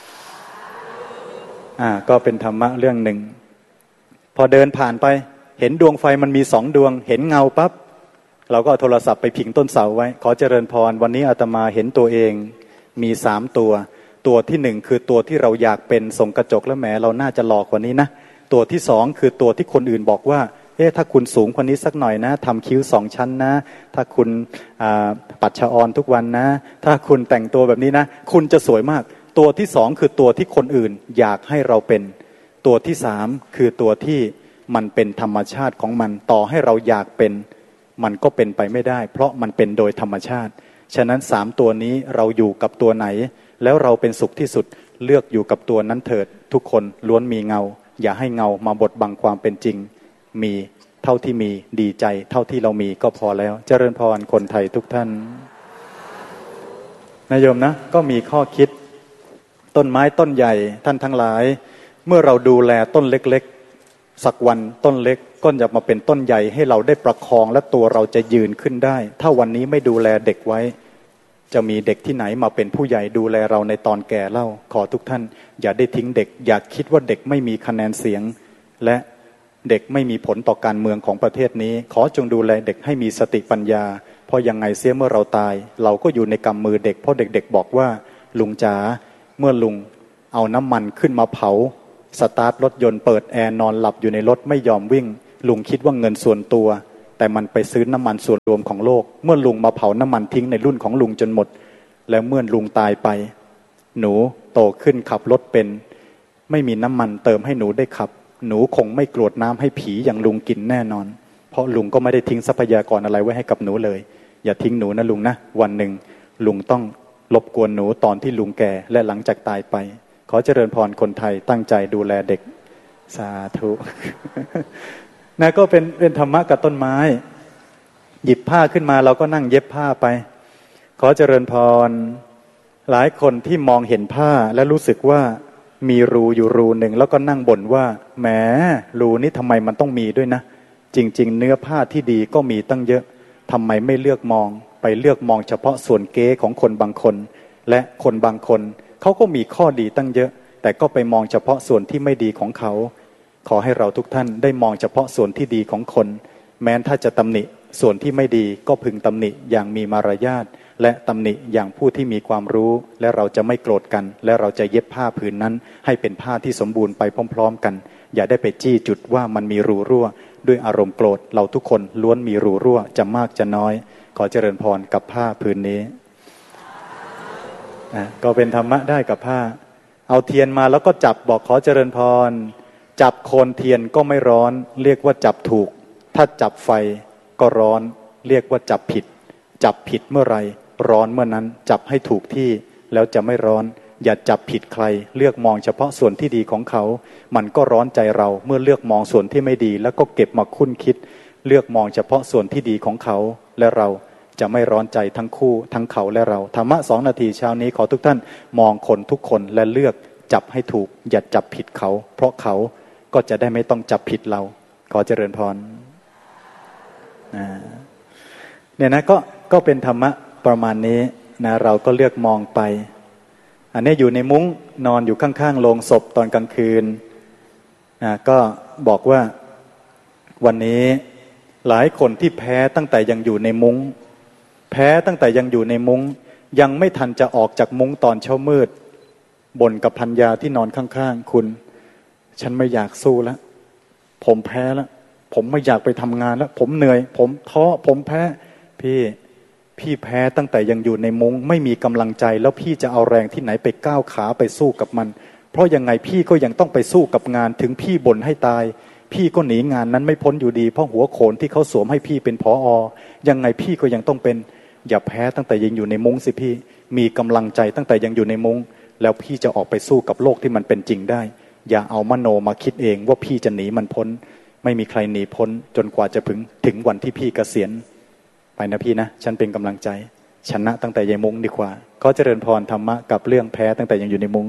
อ่าก็เป็นธรรมะเรื่องหนึ่งพอเดินผ่านไปเห็นดวงไฟมันมีสองดวงเห็นเงาปั๊บเราก็เอาโทรศัพท์ไปพิงต้นเสาไว้ขอเจริญพรวันนี้อาตมาเห็นตัวเองมีสามตัวตัวที่หนึ่งคือตัวที่เราอยากเป็นส่งกระจกแล้วแหมเราน่าจะหล่อกว่านี้นะตัวที่สองคือตัวที่คนอื่นบอกว่าเอ๊ะถ้าคุณสูงกว่านี้สักหน่อยนะทำคิ้วสองชั้นนะถ้าคุณปัดชะออนทุกวันนะถ้าคุณแต่งตัวแบบนี้นะคุณจะสวยมากตัวที่สองคือตัวที่คนอื่นอยากให้เราเป็นตัวที่สามคือตัวที่มันเป็นธรรมชาติของมันต่อให้เราอยากเป็นมันก็เป็นไปไม่ได้เพราะมันเป็นโดยธรรมชาติฉะนั้นสามตัวนี้เราอยู่กับตัวไหนแล้วเราเป็นสุขที่สุดเลือกอยู่กับตัวนั้นเถิดทุกคนล้วนมีเงาอย่าให้เงามาบดบังความเป็นจริงมีเท่าที่มีดีใจเท่าที่เรามีก็พอแล้วเจริญพรคนไทยทุกท่านนายโยมนะก็มีข้อคิดต้นไม้ต้นใหญ่ท่านทั้งหลายเมื่อเราดูแลต้นเล็กๆสักวันต้นเล็กก็จะมาเป็นต้นใหญ่ให้เราได้ประคองและตัวเราจะยืนขึ้นได้ถ้าวันนี้ไม่ดูแลเด็กไว้จะมีเด็กที่ไหนมาเป็นผู้ใหญ่ดูแลเราในตอนแก่เล่าขอทุกท่านอย่าได้ทิ้งเด็กอย่าคิดว่าเด็กไม่มีคะแนนเสียงและเด็กไม่มีผลต่อการเมืองของประเทศนี้ขอจงดูแลเด็กให้มีสติปัญญาเพราะยังไงเสียเมื่อเราตายเราก็อยู่ในกำมือเด็กเพราะเด็กๆบอกว่าลุงจ๋าเมื่อลุงเอาน้ำมันขึ้นมาเผาสตาร์ทรถยนต์เปิดแอร์นอนหลับอยู่ในรถไม่ยอมวิ่งลุงคิดว่าเงินส่วนตัวแต่มันไปซื้อน้ำมันส่วนรวมของโลกเมื่อลุงมาเผาน้ำมันทิ้งในรุ่นของลุงจนหมดแล้วเมื่อลุงตายไปหนูโตขึ้นขับรถเป็นไม่มีน้ำมันเติมให้หนูได้ขับหนูคงไม่กรวดน้ำให้ผีอย่างลุงกินแน่นอนเพราะลุงก็ไม่ได้ทิ้งทรัพยากรอะไรไว้ให้กับหนูเลยอย่าทิ้งหนูนะลุงนะวันหนึ่งลุงต้องรบกวนหนูตอนที่ลุงแก่และหลังจากตายไปขอเจริญพรคนไทยตั้งใจดูแลเด็กสาธุ นะก็เป็นเป็นธรรมะกับต้นไม้หยิบผ้าขึ้นมาเราก็นั่งเย็บผ้าไปขอเจริญพรหลายคนที่มองเห็นผ้าและรู้สึกว่ามีรูอยู่รูหนึ่งแล้วก็นั่งบ่นว่าแหมรูนี้ทำไมมันต้องมีด้วยนะจริงๆเนื้อผ้าที่ดีก็มีตั้งเยอะทำไมไม่เลือกมองไปเลือกมองเฉพาะส่วนเก๊ของคนบางคนและคนบางคนเขาก็มีข้อดีตั้งเยอะแต่ก็ไปมองเฉพาะส่วนที่ไม่ดีของเขาขอให้เราทุกท่านได้มองเฉพาะส่วนที่ดีของคนแม้ถ้าจะตำหนิส่วนที่ไม่ดีก็พึงตำหนิอย่างมีมารยาทและตำหนิอย่างผู้ที่มีความรู้และเราจะไม่โกรธกันและเราจะเย็บผ้าผืนนั้นให้เป็นผ้าที่สมบูรณ์ไปพร้อมๆกันอย่าได้ไปจี้จุดว่ามันมีรูรั่วด้วยอารมณ์โกรธเราทุกคนล้วนมีรูรั่วจะมากจะน้อยขอเจริญพรกับผ้าผืนนี้นะก็เป็นธรรมะได้กับผ้าเอาเทียนมาแล้วก็จับบอกขอเจริญพรจับโคนเทียนก็ไม่ร้อนเรียกว่าจับถูกถ้าจับไฟก็ร้อนเรียกว่าจับผิดจับผิดเมื่อไรร้อนเมื่อนั้นจับให้ถูกที่แล้วจะไม่ร้อนอย่าจับผิดใครเลือกมองเฉพาะส่วนที่ดีของเขามันก็ร้อนใจเราเมื่อเลือกมองส่วนที่ไม่ดีแล้วก็เก็บมาคุ้นคิดเลือกมองเฉพาะส่วนที่ดีของเขาและเราจะไม่ร้อนใจทั้งคู่ทั้งเขาและเราธรรมะสองนาทีเช้านี้ขอทุกท่านมองคนทุกคนและเลือกจับให้ถูกอย่าจับผิดเขาเพราะเขาก็จะได้ไม่ต้องจับผิดเราขอเจริญพรเนี่ยนะก็ก็เป็นธรรมะประมาณนี้นะเราก็เลือกมองไปอันนี้อยู่ในมุ้งนอนอยู่ข้างๆโลงศพตอนกลางคืนนะก็บอกว่าวันนี้หลายคนที่แพ้ตั้งแต่ยังอยู่ในมุ้งแพ้ตั้งแต่ยังอยู่ในมุ้งยังไม่ทันจะออกจากมุ้งตอนเช้ามืดบ่นกับภรรยาที่นอนข้างๆคุณฉันไม่อยากสู้แล้วผมแพ้แล้วผมไม่อยากไปทำงานแล้วผมเหนื่อยผมท้อผมแพ้พี่พี่แพ้ตั้งแต่ยังอยู่ในมุ้งไม่มีกำลังใจแล้วพี่จะเอาแรงที่ไหนไปก้าวขาไปสู้กับมันเพราะยังไงพี่ก็ยังต้องไปสู้กับงานถึงพี่บ่นให้ตายพี่ก็หนีงานนั้นไม่พ้นอยู่ดีเพราะหัวโขนที่เขาสวมให้พี่เป็นผอ.ยังไงพี่ก็ยังต้องเป็นอย่าแพ้ตั้งแต่ยังอยู่ในมุ้งสิพี่มีกำลังใจตั้งแต่ยังอยู่ในมุ้งแล้วพี่จะออกไปสู้กับโลกที่มันเป็นจริงได้อย่าเอามโนมาคิดเองว่าพี่จะหนีมันพ้นไม่มีใครหนีพ้นจนกว่าจะถึงถึงวันที่พี่เกษียณไปนะพี่นะฉันเป็นกำลังใจชนะตั้งแต่ยังมุ้งดีกว่าขอเจริญพรธรรมะกับเรื่องแพ้ตั้งแต่ยังอยู่ในมุ้ง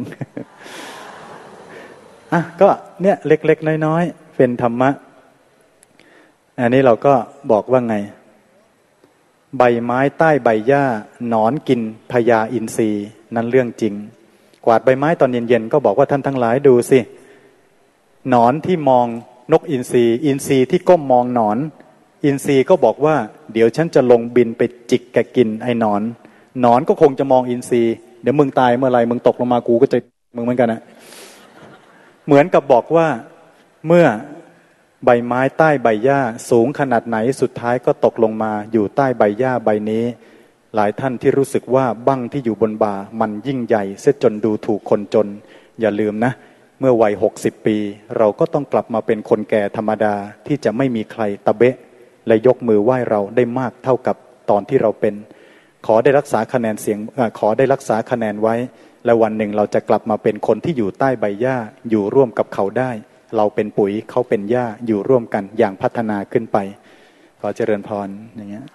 อ่ะก็เนี่ยเล็กๆน้อยๆเป็นธรรมะอันนี้เราก็บอกว่าไงใบไม้ใต้ใบหญ้าหนอนกินพญาอินทรีนั่นเรื่องจริงกวาดใบไม้ตอนเย็นๆก็บอกว่าท่านทั้งหลายดูสิหนอนที่มองนกอินทรีอินทรีที่ก้มมองหนอนอินทรีก็บอกว่าเดี๋ยวฉันจะลงบินไปจิกแกกินไอ้หนอนหนอนก็คงจะมองอินทรีเดี๋ยวมึงตายเมื่อไรมึงตกลงมากูก็จะมึงเหมือนกันนะเหมือนกับบอกว่าเมื่อใบไม้ใต้ใบหญ้าสูงขนาดไหนสุดท้ายก็ตกลงมาอยู่ใต้ใบหญ้าใบนี้หลายท่านที่รู้สึกว่าบั้งที่อยู่บนบ่ามันยิ่งใหญ่เสียจนดูถูกคนจนอย่าลืมนะเมื่อวัยหกสิบปีเราก็ต้องกลับมาเป็นคนแก่ธรรมดาที่จะไม่มีใครตะเบะและยกมือไหว้เราได้มากเท่ากับตอนที่เราเป็นขอได้รักษาคะแนนเสียงขอได้รักษาคะแนนไว้และวันหนึ่งเราจะกลับมาเป็นคนที่อยู่ใต้ใบหญ้าอยู่ร่วมกับเขาได้เราเป็นปุ๋ยเขาเป็นหญ้าอยู่ร่วมกันอย่างพัฒนาขึ้นไปขอเจริญพรอย่างเงี้ย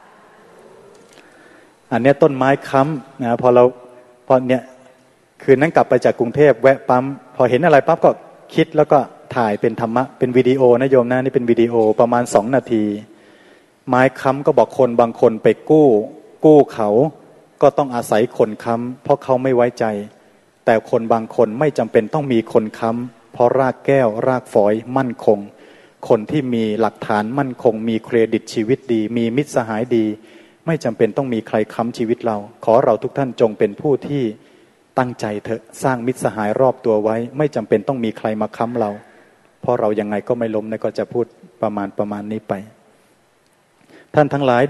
อันนี้ต้นไม้ค้ำนะพอเราพอเนี้ยคืนนั้นกลับไปจากกรุงเทพแวะปั๊มพอเห็นอะไรปั๊บก็คิดแล้วก็ถ่ายเป็นธรรมะเป็นวิดีโอนะโยมนะนี่เป็นวิดีโอประมาณสองนาทีไม้ค้ำก็บอกคนบางคนไปกู้กู้เขาก็ต้องอาศัยคนค้ำเพราะเขาไม่ไว้ใจแต่คนบางคนไม่จำเป็นต้องมีคนค้ำเพราะรากแก้วรากฝอยมั่นคงคนที่มีหลักฐานมั่นคงมีเครดิตชีวิตดีมีมิตรสหายดีไม่จำเป็นต้องมีใครค้ำชีวิตเราขอเราทุกท่านจงเป็นผู้ที่ตั้งใจเถอะสร้างมิตรสหายรอบตัวไว้ไม่จำเป็นต้องมีใครมาค้ำเราเพราะเรายังไงก็ไม่ล้มนะก็จะพูดประมาณประมาณนี้ไปท่านทั้งหลาย